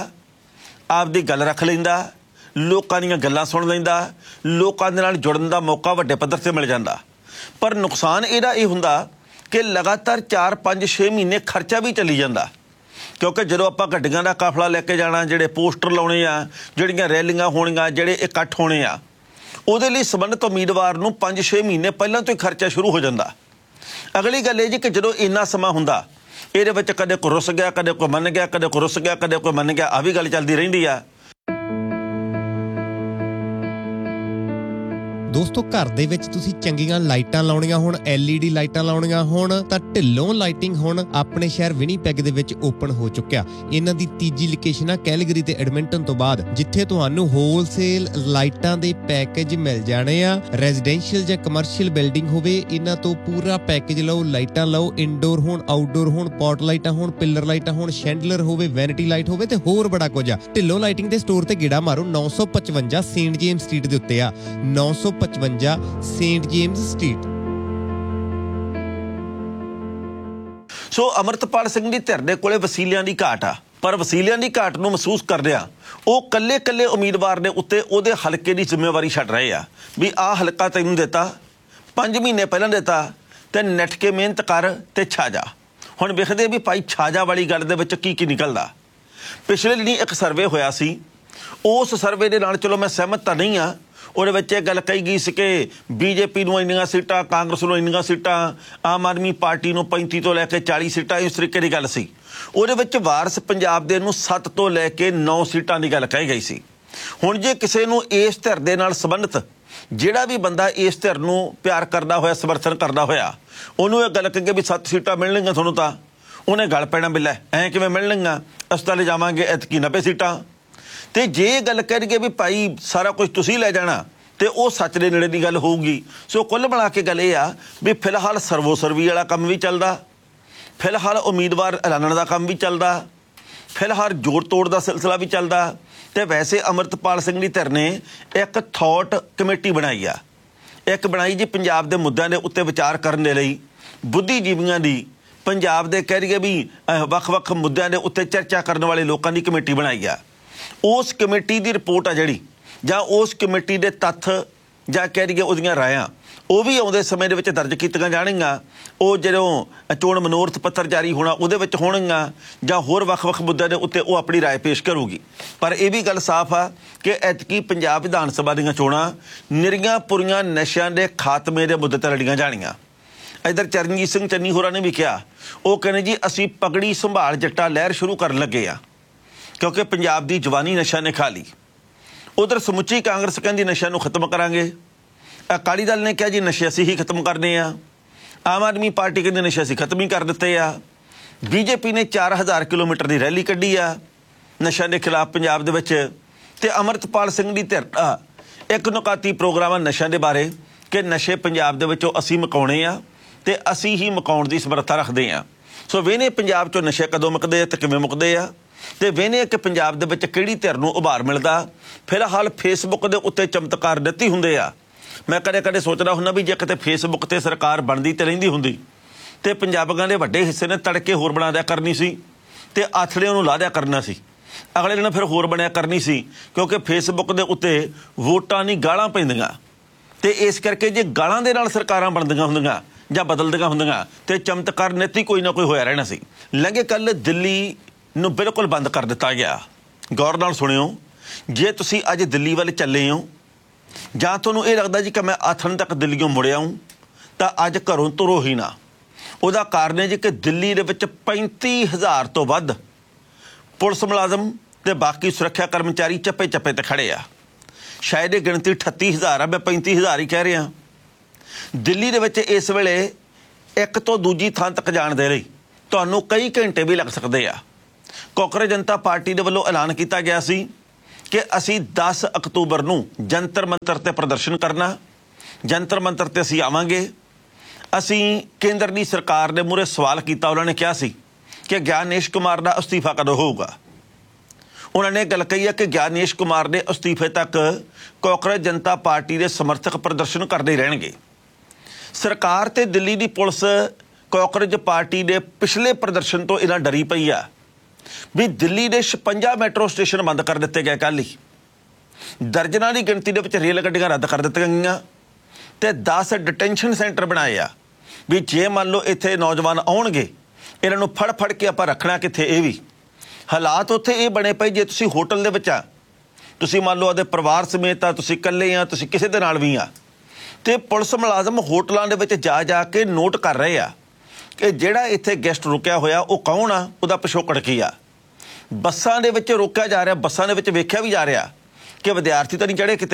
ਆਪਦੀ ਗੱਲ ਰੱਖ ਲੈਂਦਾ, ਲੋਕਾਂ ਦੀਆਂ ਗੱਲਾਂ ਸੁਣ ਲੈਂਦਾ, ਲੋਕਾਂ ਦੇ ਨਾਲ ਜੁੜਨ ਦਾ ਮੌਕਾ ਵੱਡੇ ਪੱਧਰ ਤੇ ਮਿਲ ਜਾਂਦਾ। ਪਰ ਨੁਕਸਾਨ ਇਹਦਾ ਇਹ ਹੁੰਦਾ ਕਿ ਲਗਾਤਾਰ 4, 5, 6 ਮਹੀਨੇ ਖਰਚਾ ਵੀ ਚੱਲੀ ਜਾਂਦਾ, ਕਿਉਂਕਿ ਜਦੋਂ ਆਪਾਂ ਗੱਡੀਆਂ ਦਾ ਕਾਫਲਾ ਲੈ ਕੇ ਜਾਣਾ, ਜਿਹੜੇ ਪੋਸਟਰ ਲਾਉਣੇ ਆ, ਜਿਹੜੀਆਂ ਰੈਲੀਆਂ ਹੋਣੀਆਂ, ਜਿਹੜੇ ਇਕੱਠ ਹੋਣੇ ਆ, ਉਹਦੇ ਲਈ ਸੰਬੰਧਿਤ ਉਮੀਦਵਾਰ ਨੂੰ 5-6 ਮਹੀਨੇ ਪਹਿਲਾਂ ਤੋਂ ਹੀ ਖਰਚਾ ਸ਼ੁਰੂ ਹੋ ਜਾਂਦਾ। ਅਗਲੀ ਗੱਲ ਇਹ ਜੀ ਕਿ ਜਦੋਂ ਇੰਨਾ ਸਮਾਂ ਹੁੰਦਾ, ਇਹਦੇ ਵਿੱਚ ਕਦੇ ਕੋਈ ਰੁੱਸ ਗਿਆ, ਕਦੇ ਕੋਈ ਮੰਨ ਗਿਆ, ਕਦੇ ਕੋਈ ਰੁੱਸ ਗਿਆ, ਕਦੇ ਕੋਈ ਮੰਨ ਗਿਆ, ਆ ਵੀ ਗੱਲ ਚੱਲਦੀ ਰਹਿੰਦੀ ਆ। ਦੋਸਤੋ ਘਰ ਦੇ ਵਿੱਚ ਤੁਸੀਂ ਚੰਗੀਆਂ ਲਾਈਟਾਂ ਲਾਉਣੀਆਂ ਹੋਣ, LED ਲਾਈਟਾਂ ਲਾਉਣੀਆਂ ਹੋਣ ਤਾਂ ਢਿੱਲੋਂ ਲਾਈਟਿੰਗ ਹੁਣ ਆਪਣੇ ਸ਼ਹਿਰ ਵਿਨੀਪੈਗ ਦੇ ਵਿੱਚ ਓਪਨ ਹੋ ਚੁੱਕਿਆ। ਇਹਨਾਂ ਦੀ ਤੀਜੀ ਲੋਕੇਸ਼ਨ ਆ ਕੈਲਗਰੀ ਤੇ ਐਡਮਿੰਟਨ ਤੋਂ ਬਾਅਦ, ਜਿੱਥੇ ਤੁਹਾਨੂੰ ਹੋਲਸੇਲ ਲਾਈਟਾਂ ਦੇ ਪੈਕੇਜ ਮਿਲ ਜਾਣੇ ਆ। ਰੈਜ਼ੀਡੈਂਸ਼ੀਅਲ ਜਾਂ ਕਮਰਸ਼ੀਅਲ ਬਿਲਡਿੰਗ ਹੋਵੇ, ਇਹਨਾਂ ਤੋਂ ਪੂਰਾ ਪੈਕੇਜ ਲਓ, ਲਾਈਟਾਂ ਲਓ, ਇਨਡੋਰ ਹੋਣ, ਆਊਟਡੋਰ ਹੋਣ, ਪੌਟ ਲਾਈਟਾਂ ਹੋਣ, ਪਿੱਲਰ ਲਾਈਟਾਂ ਹੋਣ, ਸ਼ੈਂਡਲਰ ਹੋਵੇ, ਵੈਨਿਟੀ ਲਾਈਟ ਹੋਵੇ ਤੇ ਹੋਰ ਬੜਾ ਕੁਝ ਆ। ਢਿੱਲੋਂ ਲਾਈਟਿੰਗ ਦੇ ਸਟੋਰ ਤੇ ਗੇੜਾ ਮਾਰੋ। 955 ਸੇਂਟ ਜੇਮਸ ਸਟਰੀਟ ਦੇ ਉੱਤੇ ਆ, 955 ਸੇਂਟ ਜੇਮਸ ਸਟਰੀਟ। ਸੋ ਅਮਰਤਪਾਲ ਸਿੰਘ ਦੀ ਧਿਰ ਦੇ ਕੋਲੇ ਵਸੀਲਿਆਂ ਦੀ ਘਾਟ ਆ, ਪਰ ਵਸੀਲਿਆਂ ਦੀ ਘਾਟ ਨੂੰ ਮਹਿਸੂਸ ਕਰਦਿਆਂ ਉਹ ਕੱਲੇ ਉਮੀਦਵਾਰ ਦੇ ਉੱਤੇ ਉਹਦੇ ਹਲਕੇ ਦੀ ਜ਼ਿੰਮੇਵਾਰੀ ਛੱਡ ਰਹੇ ਆ ਵੀ ਆਹ ਹਲਕਾ ਤੈਨੂੰ ਦਿੱਤਾ, 5 ਮਹੀਨੇ ਪਹਿਲਾਂ ਦਿੱਤਾ ਤੇ ਨੱਠ ਕੇ ਮਿਹਨਤ ਕਰ ਤੇ ਛਾ ਜਾ। ਹੁਣ ਵੇਖਦੇ ਵੀ ਭਾਈ ਛਾਜਾ ਵਾਲੀ ਗੱਲ ਦੇ ਵਿੱਚ ਕੀ ਨਿਕਲਦਾ। ਪਿਛਲੇ ਦਿਨੀ ਇੱਕ ਸਰਵੇ ਹੋਇਆ ਸੀ, ਉਸ ਸਰਵੇ ਦੇ ਨਾਲ ਚਲੋ ਮੈਂ ਸਹਿਮਤ ਤਾਂ ਨਹੀਂ ਆ। ਉਹਦੇ ਵਿੱਚ ਇਹ ਗੱਲ ਕਹੀ ਗਈ ਸੀ ਕਿ BJP ਨੂੰ ਇੰਨੀਆਂ ਸੀਟਾਂ, ਕਾਂਗਰਸ ਨੂੰ ਇੰਨੀਆਂ ਸੀਟਾਂ, ਆਮ ਆਦਮੀ ਪਾਰਟੀ ਨੂੰ 35 ਤੋਂ ਲੈ ਕੇ 40 ਸੀਟਾਂ, ਇਸ ਤਰੀਕੇ ਦੀ ਗੱਲ ਸੀ। ਉਹਦੇ ਵਿੱਚ ਵਾਰਸ ਪੰਜਾਬ ਦੇ ਨੂੰ 7 ਤੋਂ ਲੈ ਕੇ 9 ਸੀਟਾਂ ਦੀ ਗੱਲ ਕਹੀ ਗਈ ਸੀ। ਹੁਣ ਜੇ ਕਿਸੇ ਨੂੰ ਇਸ ਧਿਰ ਦੇ ਨਾਲ ਸੰਬੰਧਿਤ ਜਿਹੜਾ ਵੀ ਬੰਦਾ ਇਸ ਧਿਰ ਨੂੰ ਪਿਆਰ ਕਰਦਾ ਹੋਇਆ, ਸਮਰਥਨ ਕਰਦਾ ਹੋਇਆ, ਉਹਨੂੰ ਇਹ ਗੱਲ ਕਹੇ ਵੀ 7 ਸੀਟਾਂ ਮਿਲਣਗੀਆਂ ਤੁਹਾਨੂੰ, ਤਾਂ ਉਹਨੇ ਗੱਲ ਪੈਣਾ ਬਿੱਲਾ ਐਂ ਕਿਵੇਂ ਮਿਲਣਗੀਆਂ, ਅਸੀਂ ਤਾਂ ਲੈ ਜਾਵਾਂਗੇ ਐਤਕੀ 90 ਸੀਟਾਂ। ਤੇ ਜੇ ਇਹ ਗੱਲ ਕਹਿ ਦਈਏ ਵੀ ਭਾਈ ਸਾਰਾ ਕੁਝ ਤੁਸੀਂ ਲੈ ਜਾਣਾ, ਤੇ ਉਹ ਸੱਚ ਦੇ ਨੇੜੇ ਦੀ ਗੱਲ ਹੋਊਗੀ। ਸੋ ਕੁੱਲ ਬਣਾ ਕੇ ਗੱਲ ਇਹ ਆ ਵੀ ਫਿਲਹਾਲ ਸਰਵੀ ਵਾਲਾ ਕੰਮ ਵੀ ਚੱਲਦਾ, ਫਿਲਹਾਲ ਉਮੀਦਵਾਰ ਐਲਾਨਣ ਦਾ ਕੰਮ ਵੀ ਚੱਲਦਾ, ਫਿਲਹਾਲ ਜੋੜ ਤੋੜ ਦਾ ਸਿਲਸਿਲਾ ਵੀ ਚੱਲਦਾ। ਤੇ ਵੈਸੇ ਅਮਰਤਪਾਲ ਸਿੰਘ ਦੀ ਧਿਰ ਨੇ ਇੱਕ ਥੌਟ ਕਮੇਟੀ ਬਣਾਈ ਆ, ਇੱਕ ਬਣਾਈ ਜੀ ਪੰਜਾਬ ਦੇ ਮੁੱਦਿਆਂ ਦੇ ਉੱਤੇ ਵਿਚਾਰ ਕਰਨ ਦੇ ਲਈ, ਬੁੱਧੀਜੀਵੀਆਂ ਦੀ, ਪੰਜਾਬ ਦੇ ਕਹਿ ਰਹੀਏ ਵੀ ਵੱਖ-ਵੱਖ ਮੁੱਦਿਆਂ ਦੇ ਉੱਤੇ ਚਰਚਾ ਕਰਨ ਵਾਲੇ ਲੋਕਾਂ ਦੀ ਕਮੇਟੀ ਬਣਾਈ ਆ। ਉਸ ਕਮੇਟੀ ਦੀ ਰਿਪੋਰਟ ਆ ਜਿਹੜੀ, ਜਾਂ ਉਸ ਕਮੇਟੀ ਦੇ ਤੱਥ ਜਾਂ ਕਹਿ ਰਹੀਏ ਉਹਦੀਆਂ ਰਾਇਆਂ, ਉਹ ਵੀ ਆਉਂਦੇ ਸਮੇਂ ਦੇ ਵਿੱਚ ਦਰਜ ਕੀਤੀਆਂ ਜਾਣਗੀਆਂ। ਉਹ ਜਦੋਂ ਚੋਣ ਮਨੋਰਥ ਪੱਤਰ ਜਾਰੀ ਹੋਣਾ ਉਹਦੇ ਵਿੱਚ ਹੋਣਗੀਆਂ, ਜਾਂ ਹੋਰ ਵੱਖ-ਵੱਖ ਮੁੱਦਿਆਂ ਦੇ ਉੱਤੇ ਉਹ ਆਪਣੀ ਰਾਏ ਪੇਸ਼ ਕਰੂਗੀ। ਪਰ ਇਹ ਵੀ ਗੱਲ ਸਾਫ਼ ਆ ਕਿ ਐਤਕੀ ਪੰਜਾਬ ਵਿਧਾਨ ਸਭਾ ਦੀਆਂ ਚੋਣਾਂ ਨਿਰੀਆਂ ਪੁਰੀਆਂ ਨਸ਼ਿਆਂ ਦੇ ਖਾਤਮੇ ਦੇ ਮੁੱਦੇ ਤੇ ਲੜੀਆਂ ਜਾਣੀਆਂ। ਇੱਧਰ ਚਰਨਜੀਤ ਸਿੰਘ ਚੰਨੀ ਹੋਰਾਂ ਨੇ ਵੀ ਕਿਹਾ, ਉਹ ਕਹਿੰਦੇ ਜੀ ਅਸੀਂ ਪਗੜੀ ਸੰਭਾਲ ਜੱਟਾ ਲਹਿਰ ਸ਼ੁਰੂ ਕਰਨ ਲੱਗੇ ਆ, ਕਿਉਂਕਿ ਪੰਜਾਬ ਦੀ ਜਵਾਨੀ ਨਸ਼ਾ ਨੇ ਖਾ ਲਈ। ਉਧਰ ਸਮੁੱਚੀ ਕਾਂਗਰਸ ਕਹਿੰਦੀ ਨਸ਼ਿਆਂ ਨੂੰ ਖਤਮ ਕਰਾਂਗੇ। ਅਕਾਲੀ ਦਲ ਨੇ ਕਿਹਾ ਜੀ ਨਸ਼ੇ ਅਸੀਂ ਹੀ ਖਤਮ ਕਰਨੇ ਆ। ਆਮ ਆਦਮੀ ਪਾਰਟੀ ਕਹਿੰਦੇ ਨਸ਼ੇ ਅਸੀਂ ਖਤਮ ਹੀ ਕਰ ਦਿੱਤੇ ਆ। BJP ਨੇ 4000 ਕਿਲੋਮੀਟਰ ਦੀ ਰੈਲੀ ਕੱਢੀ ਆ ਨਸ਼ਿਆਂ ਦੇ ਖਿਲਾਫ ਪੰਜਾਬ ਦੇ ਵਿੱਚ। ਤੇ ਅਮਰਤਪਾਲ ਸਿੰਘ ਦੀ ਧਿਰ ਦਾ ਇੱਕ ਨੁਕਾਤੀ ਪ੍ਰੋਗਰਾਮ ਆ ਨਸ਼ਿਆਂ ਦੇ ਬਾਰੇ ਕਿ ਨਸ਼ੇ ਪੰਜਾਬ ਦੇ ਵਿੱਚੋਂ ਅਸੀਂ ਮੁਕਾਉਣੇ ਆ ਤੇ ਅਸੀਂ ਹੀ ਮੁਕਾਉਣ ਦੀ ਸਮਰੱਥਾ ਰੱਖਦੇ ਆ। ਸੋ ਵੇਨੇ ਪੰਜਾਬ 'ਚੋਂ ਨਸ਼ੇ ਕਦੋਂ ਮੁੱਕਦੇ ਆ ਤੇ ਕਿਵੇਂ ਮੁੱਕਦੇ ਆ, ਤੇ ਵੇਨੇ ਕਿ ਪੰਜਾਬ ਦੇ ਵਿੱਚ ਕਿਹੜੀ ਧਿਰ ਨੂੰ ਉਭਾਰ ਮਿਲਦਾ। ਫਿਲਹਾਲ ਫੇਸਬੁੱਕ ਦੇ ਉੱਤੇ ਚਮਤਕਾਰ ਦਿੱਤੀ ਹੁੰਦੇ ਆ। ਮੈਂ ਕਦੇ ਸੋਚਦਾ ਹੁੰਦਾ ਵੀ ਜੇ ਕਿਤੇ ਫੇਸਬੁੱਕ ਤੇ ਸਰਕਾਰ ਬਣਦੀ ਤੇ ਰਹਿੰਦੀ ਹੁੰਦੀ ਤੇ ਪੰਜਾਬੀਆਂ ਦੇ ਵੱਡੇ ਹਿੱਸੇ ਨੇ ਤੜਕੇ ਹੋਰ ਬਣਾ ਦਿਆ ਕਰਨੀ ਸੀ ਤੇ ਆਥੜੇ ਉਹਨੂੰ ਲਾ ਦਿਆ ਕਰਨਾ ਸੀ, ਅਗਲੇ ਦਿਨ ਫਿਰ ਹੋਰ ਬਣਿਆ ਕਰਨੀ ਸੀ, ਕਿਉਂਕਿ ਫੇਸਬੁੱਕ ਦੇ ਉੱਤੇ ਵੋਟਾਂ ਨਹੀਂ ਗਾਲਾਂ ਪੈਂਦੀਆਂ। ਤੇ ਇਸ ਕਰਕੇ ਜੇ ਗਾਲਾਂ ਦੇ ਨਾਲ ਸਰਕਾਰਾਂ ਬਣਦੀਆਂ ਹੁੰਦੀਆਂ ਜਾਂ ਬਦਲਦੀਆਂ ਹੁੰਦੀਆਂ ਤੇ ਚਮਤਕਾਰ ਨੀਤੀ ਕੋਈ ਨਾ ਕੋਈ ਹੋਇਆ ਰਹਿਣਾ ਸੀ। ਲੰਘੇ ਕੱਲ ਦਿੱਲੀ ਨੂੰ ਬਿਲਕੁਲ ਬੰਦ ਕਰ ਦਿੱਤਾ ਗਿਆ। ਗੌਰ ਨਾਲ ਸੁਣਿਓ, ਜੇ ਤੁਸੀਂ ਅੱਜ ਦਿੱਲੀ ਵੱਲ ਚੱਲੇ ਹੋ ਜਾਂ ਤੁਹਾਨੂੰ ਇਹ ਲੱਗਦਾ ਜੀ ਕਿ ਮੈਂ ਆਥਣ ਤੱਕ ਦਿੱਲੀੋਂ ਮੁੜ ਆਊਂ, ਤਾਂ ਅੱਜ ਘਰੋਂ ਤੁਰੋ ਹੀ ਨਾ। ਉਹਦਾ ਕਾਰਨ ਹੈ ਜੀ ਕਿ ਦਿੱਲੀ ਦੇ ਵਿੱਚ 35000 ਤੋਂ ਵੱਧ ਪੁਲਿਸ ਮੁਲਾਜ਼ਮ ਤੇ ਬਾਕੀ ਸੁਰੱਖਿਆ ਕਰਮਚਾਰੀ ਚੱਪੇ ਤੇ ਖੜੇ ਆ। ਸ਼ਾਇਦ ਇਹ ਗਿਣਤੀ 38000 ਆ, ਮੈਂ 35000 ਹੀ ਕਹਿ ਰਿਹਾ। ਦਿੱਲੀ ਦੇ ਵਿੱਚ ਇਸ ਵੇਲੇ ਇੱਕ ਤੋਂ ਦੂਜੀ ਥਾਂ ਤੱਕ ਜਾਣ ਦੇ ਲਈ ਤੁਹਾਨੂੰ ਕਈ ਘੰਟੇ ਵੀ ਲੱਗ ਸਕਦੇ ਆ। ਕਾਂਗਰਸ ਜਨਤਾ ਪਾਰਟੀ ਦੇ ਵੱਲੋਂ ਐਲਾਨ ਕੀਤਾ ਗਿਆ ਸੀ ਕਿ ਅਸੀਂ 10 ਅਕਤੂਬਰ ਨੂੰ ਜੰਤਰ ਮੰਤਰ ਤੇ ਪ੍ਰਦਰਸ਼ਨ ਕਰਨਾ, ਜੰਤਰ ਮੰਤਰ ਤੇ ਅਸੀਂ ਆਵਾਂਗੇ। ਅਸੀਂ ਕੇਂਦਰ ਦੀ ਸਰਕਾਰ ਦੇ ਮੂਹਰੇ ਸਵਾਲ ਕੀਤਾ। ਉਹਨਾਂ ਨੇ ਕਿਹਾ ਸੀ ਕਿ ਗਿਆਨੇਸ਼ ਕੁਮਾਰ ਦਾ ਅਸਤੀਫਾ ਕਦੋਂ ਹੋਊਗਾ। ਉਹਨਾਂ ਨੇ ਗੱਲ ਕਹੀ ਹੈ ਕਿ ਗਿਆਨੇਸ਼ ਕੁਮਾਰ ਦੇ ਅਸਤੀਫੇ ਤੱਕ ਕਾਂਗਰਸ ਜਨਤਾ ਪਾਰਟੀ ਦੇ ਸਮਰਥਕ ਪ੍ਰਦਰਸ਼ਨ ਕਰਦੇ ਰਹਿਣਗੇ। ਸਰਕਾਰ ਤੇ ਦਿੱਲੀ ਦੀ ਪੁਲਿਸ ਕਾਂਗਰਸ ਪਾਰਟੀ ਦੇ ਪਿਛਲੇ ਪ੍ਰਦਰਸ਼ਨ ਤੋਂ ਇਹਨਾਂ ਡਰੀ ਪਈ ਆ ਵੀ ਦਿੱਲੀ ਦੇ 56 ਮੈਟਰੋ ਸਟੇਸ਼ਨ ਬੰਦ ਕਰ ਦਿੱਤੇ ਗਏ। ਕੱਲ੍ਹ ਹੀ ਦਰਜਨਾਂ ਦੀ ਗਿਣਤੀ ਦੇ ਵਿੱਚ ਰੇਲ ਗੱਡੀਆਂ ਰੱਦ ਕਰ ਦਿੱਤੀਆਂ ਗਈਆਂ ਤੇ 10 ਡਿਟੈਂਸ਼ਨ ਸੈਂਟਰ ਬਣਾਏ ਆ ਵੀ ਜੇ ਮੰਨ ਲਓ ਇੱਥੇ ਨੌਜਵਾਨ ਆਉਣਗੇ ਇਹਨਾਂ ਨੂੰ ਫੜ ਕੇ ਆਪਾਂ ਰੱਖਣਾ ਕਿੱਥੇ। ਇਹ ਵੀ ਹਾਲਾਤ ਉੱਥੇ ਇਹ ਬਣੇ ਪਏ, ਜੇ ਤੁਸੀਂ ਹੋਟਲ ਦੇ ਵਿੱਚ ਆ, ਤੁਸੀਂ ਮੰਨ ਲਓ ਆਪਦੇ ਪਰਿਵਾਰ ਸਮੇਤ ਆ, ਤੁਸੀਂ ਇਕੱਲੇ ਆ, ਤੁਸੀਂ ਕਿਸੇ ਦੇ ਨਾਲ ਵੀ ਆ, ਤੇ ਪੁਲਿਸ ਮੁਲਾਜ਼ਮ ਹੋਟਲਾਂ ਦੇ ਵਿੱਚ ਜਾ ਕੇ ਨੋਟ ਕਰ ਰਹੇ ਆ ਕਿ ਜਿਹੜਾ ਇੱਥੇ ਗੈਸਟ ਰੁਕਿਆ ਹੋਇਆ ਉਹ ਕੌਣ ਆ, ਉਹਦਾ ਪਿਛੋਕੜ ਕੀ ਆ। ਬੱਸਾਂ ਦੇ ਵਿੱਚ ਰੋਕਿਆ ਜਾ ਰਿਹਾ, ਬੱਸਾਂ ਦੇ ਵਿੱਚ ਵੇਖਿਆ ਵੀ ਜਾ ਰਿਹਾ ਕਿ ਵਿਦਿਆਰਥੀ ਤਾਂ ਨਹੀਂ ਚੜ੍ਹੇ ਕਿਤੇ,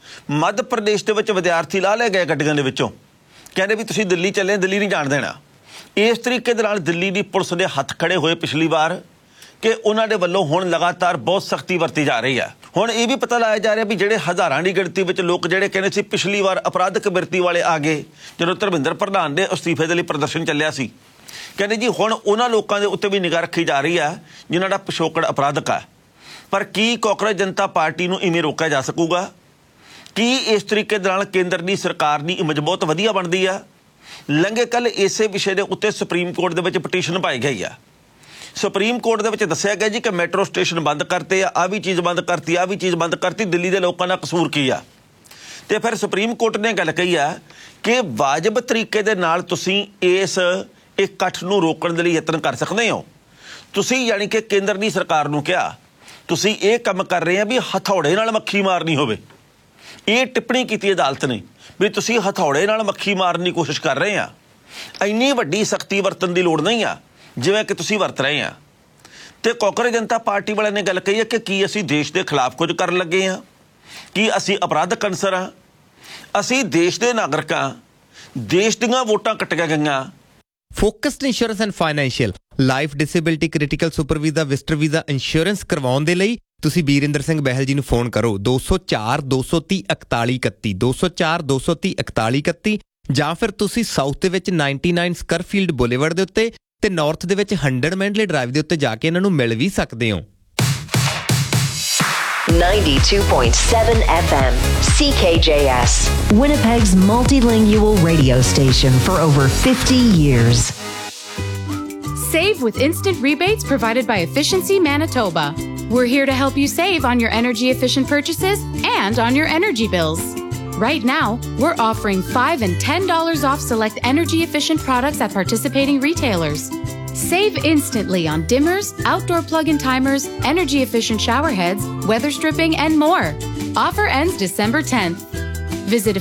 ਮੱਧ ਪ੍ਰਦੇਸ਼ ਦੇ ਵਿੱਚ ਵਿਦਿਆਰਥੀ ਲਾ ਲਏ ਗਏ ਗੱਡੀਆਂ ਦੇ ਵਿੱਚੋਂ, ਕਹਿੰਦੇ ਵੀ ਤੁਸੀਂ ਦਿੱਲੀ ਚੱਲੇ, ਦਿੱਲੀ ਨਹੀਂ ਜਾਣ ਦੇਣਾ। ਇਸ ਤਰੀਕੇ ਦੇ ਨਾਲ ਦਿੱਲੀ ਦੀ ਪੁਲਿਸ ਦੇ ਹੱਥ ਖੜੇ ਹੋਏ ਪਿਛਲੀ ਵਾਰ ਕਿ ਉਹਨਾਂ ਦੇ ਵੱਲੋਂ ਹੁਣ ਲਗਾਤਾਰ ਬਹੁਤ ਸਖਤੀ ਵਰਤੀ ਜਾ ਰਹੀ ਹੈ। ਹੁਣ ਇਹ ਵੀ ਪਤਾ ਲਾਇਆ ਜਾ ਰਿਹਾ ਵੀ ਜਿਹੜੇ ਹਜ਼ਾਰਾਂ ਦੀ ਗਿਣਤੀ ਵਿੱਚ ਲੋਕ ਜਿਹੜੇ ਕਹਿੰਦੇ ਸੀ ਪਿਛਲੀ ਵਾਰ ਅਪਰਾਧਿਕ ਬਿਰਤੀ ਵਾਲੇ ਆ ਗਏ ਜਦੋਂ ਧਰਮਿੰਦਰ ਪ੍ਰਧਾਨ ਦੇ ਅਸਤੀਫੇ ਦੇ ਲਈ ਪ੍ਰਦਰਸ਼ਨ ਚੱਲਿਆ ਸੀ, ਕਹਿੰਦੇ ਜੀ ਹੁਣ ਉਹਨਾਂ ਲੋਕਾਂ ਦੇ ਉੱਤੇ ਵੀ ਨਿਗਾਹ ਰੱਖੀ ਜਾ ਰਹੀ ਹੈ ਜਿਨ੍ਹਾਂ ਦਾ ਪਿਛੋਕੜ ਅਪਰਾਧਿਕ ਹੈ। ਪਰ ਕੀ ਕਾਂਗਰਸ ਜਨਤਾ ਪਾਰਟੀ ਨੂੰ ਇਵੇਂ ਰੋਕਿਆ ਜਾ ਸਕੂਗਾ? ਕੀ ਇਸ ਤਰੀਕੇ ਦੇ ਨਾਲ ਕੇਂਦਰ ਦੀ ਸਰਕਾਰ ਦੀ ਇਮੇਜ ਬਹੁਤ ਵਧੀਆ ਬਣਦੀ ਆ? ਲੰਘੇ ਕੱਲ੍ਹ ਇਸੇ ਵਿਸ਼ੇ ਦੇ ਉੱਤੇ ਸੁਪਰੀਮ ਕੋਰਟ ਦੇ ਵਿੱਚ ਪਟੀਸ਼ਨ ਪਾਈ ਗਈ ਆ। ਸੁਪਰੀਮ ਕੋਰਟ ਦੇ ਵਿੱਚ ਦੱਸਿਆ ਗਿਆ ਜੀ ਕਿ ਮੈਟਰੋ ਸਟੇਸ਼ਨ ਬੰਦ ਕਰਤੇ ਆ ਵੀ ਚੀਜ਼ ਬੰਦ ਕਰਤੀ, ਆ ਵੀ ਚੀਜ਼ ਬੰਦ ਕਰਤੀ, ਦਿੱਲੀ ਦੇ ਲੋਕਾਂ ਦਾ ਕਸੂਰ ਕੀ ਆ? ਤੇ ਫਿਰ ਸੁਪਰੀਮ ਕੋਰਟ ਨੇ ਗੱਲ ਕਹੀ ਆ ਕਿ ਵਾਜਬ ਤਰੀਕੇ ਦੇ ਨਾਲ ਤੁਸੀਂ ਇਸ ਇਕੱਠ ਨੂੰ ਰੋਕਣ ਦੇ ਲਈ ਯਤਨ ਕਰ ਸਕਦੇ ਹੋ। ਤੁਸੀਂ ਯਾਨੀ ਕਿ ਕੇਂਦਰ ਦੀ ਸਰਕਾਰ ਨੂੰ ਕਿਹਾ ਤੁਸੀਂ ਇਹ ਕੰਮ ਕਰ ਰਹੇ ਆ ਵੀ ਹਥੌੜੇ ਨਾਲ ਮੱਖੀ ਮਾਰਨੀ ਹੋਵੇ। ਇਹ ਟਿੱਪਣੀ ਕੀਤੀ ਅਦਾਲਤ ਨੇ ਵੀ ਤੁਸੀਂ ਹਥੌੜੇ ਨਾਲ ਮੱਖੀ ਮਾਰਨ ਦੀ ਕੋਸ਼ਿਸ਼ ਕਰ ਰਹੇ ਆ, ਇੰਨੀ ਵੱਡੀ ਸਖਤੀ ਵਰਤਣ ਦੀ ਲੋੜ ਨਹੀਂ ਆ ਜਿਵੇਂ ਕਿ ਤੁਸੀਂ ਵਰਤ ਰਹੇ ਆ। ਤੇ ਕਾਂਗਰਸ ਜਨਤਾ ਪਾਰਟੀ ਵਾਲਿਆਂ ਨੇ ਗੱਲ ਕਹੀ ਹੈ ਕਿ ਕੀ ਅਸੀਂ ਦੇਸ਼ ਦੇ ਖਿਲਾਫ ਕੁਝ ਕਰਨ ਲੱਗੇ ਆ? ਕੀ ਅਸੀਂ ਅਪਰਾਧਕ ਅਨਸਰ ਆ? ਅਸੀਂ ਦੇਸ਼ ਦੇ ਨਾਗਰਿਕ ਆ, ਦੇਸ਼ ਦੀਆਂ ਵੋਟਾਂ ਕੱਟੀਆਂ ਗਈਆਂ। Focused insurance and financial life disability critical super visa visitor visa insurance ਕਰਵਾਉਣ ਦੇ ਲਈ ਤੁਸੀਂ ਬੀਰਿੰਦਰ ਸਿੰਘ ਬਹਿਲ ਜੀ ਨੂੰ ਫੋਨ ਕਰੋ 204 230 41 31 204 230 41 31 ਜਾਂ ਫਿਰ ਤੁਸੀਂ ਸਾਊਥ ਦੇ ਵਿੱਚ 99 ਸਕਰਫੀਲਡ ਬੁਲੇਵਰਡ ਦੇ ਉੱਤੇ ਤੇ ਨਾਰਥ ਦੇ ਵਿੱਚ 100 ਮੈਂਡਲੇ ਡਰਾਈਵ ਦੇ ਉੱਤੇ ਜਾ ਕੇ ਇਹਨਾਂ ਨੂੰ ਮਿਲ ਵੀ ਸਕਦੇ ਹੋ। 92.7 FM, CKJS, Winnipeg's multilingual radio station for over 50 years. Save with instant rebates provided by Efficiency Manitoba. We're here to help you save on your energy-efficient purchases and on your energy bills. Right now, we're offering $5 and $10 off select energy-efficient products at participating retailers. Save instantly on dimmers, outdoor plug-in timers, energy-efficient shower heads, weather stripping, and more. Offer ends December 10th. Visit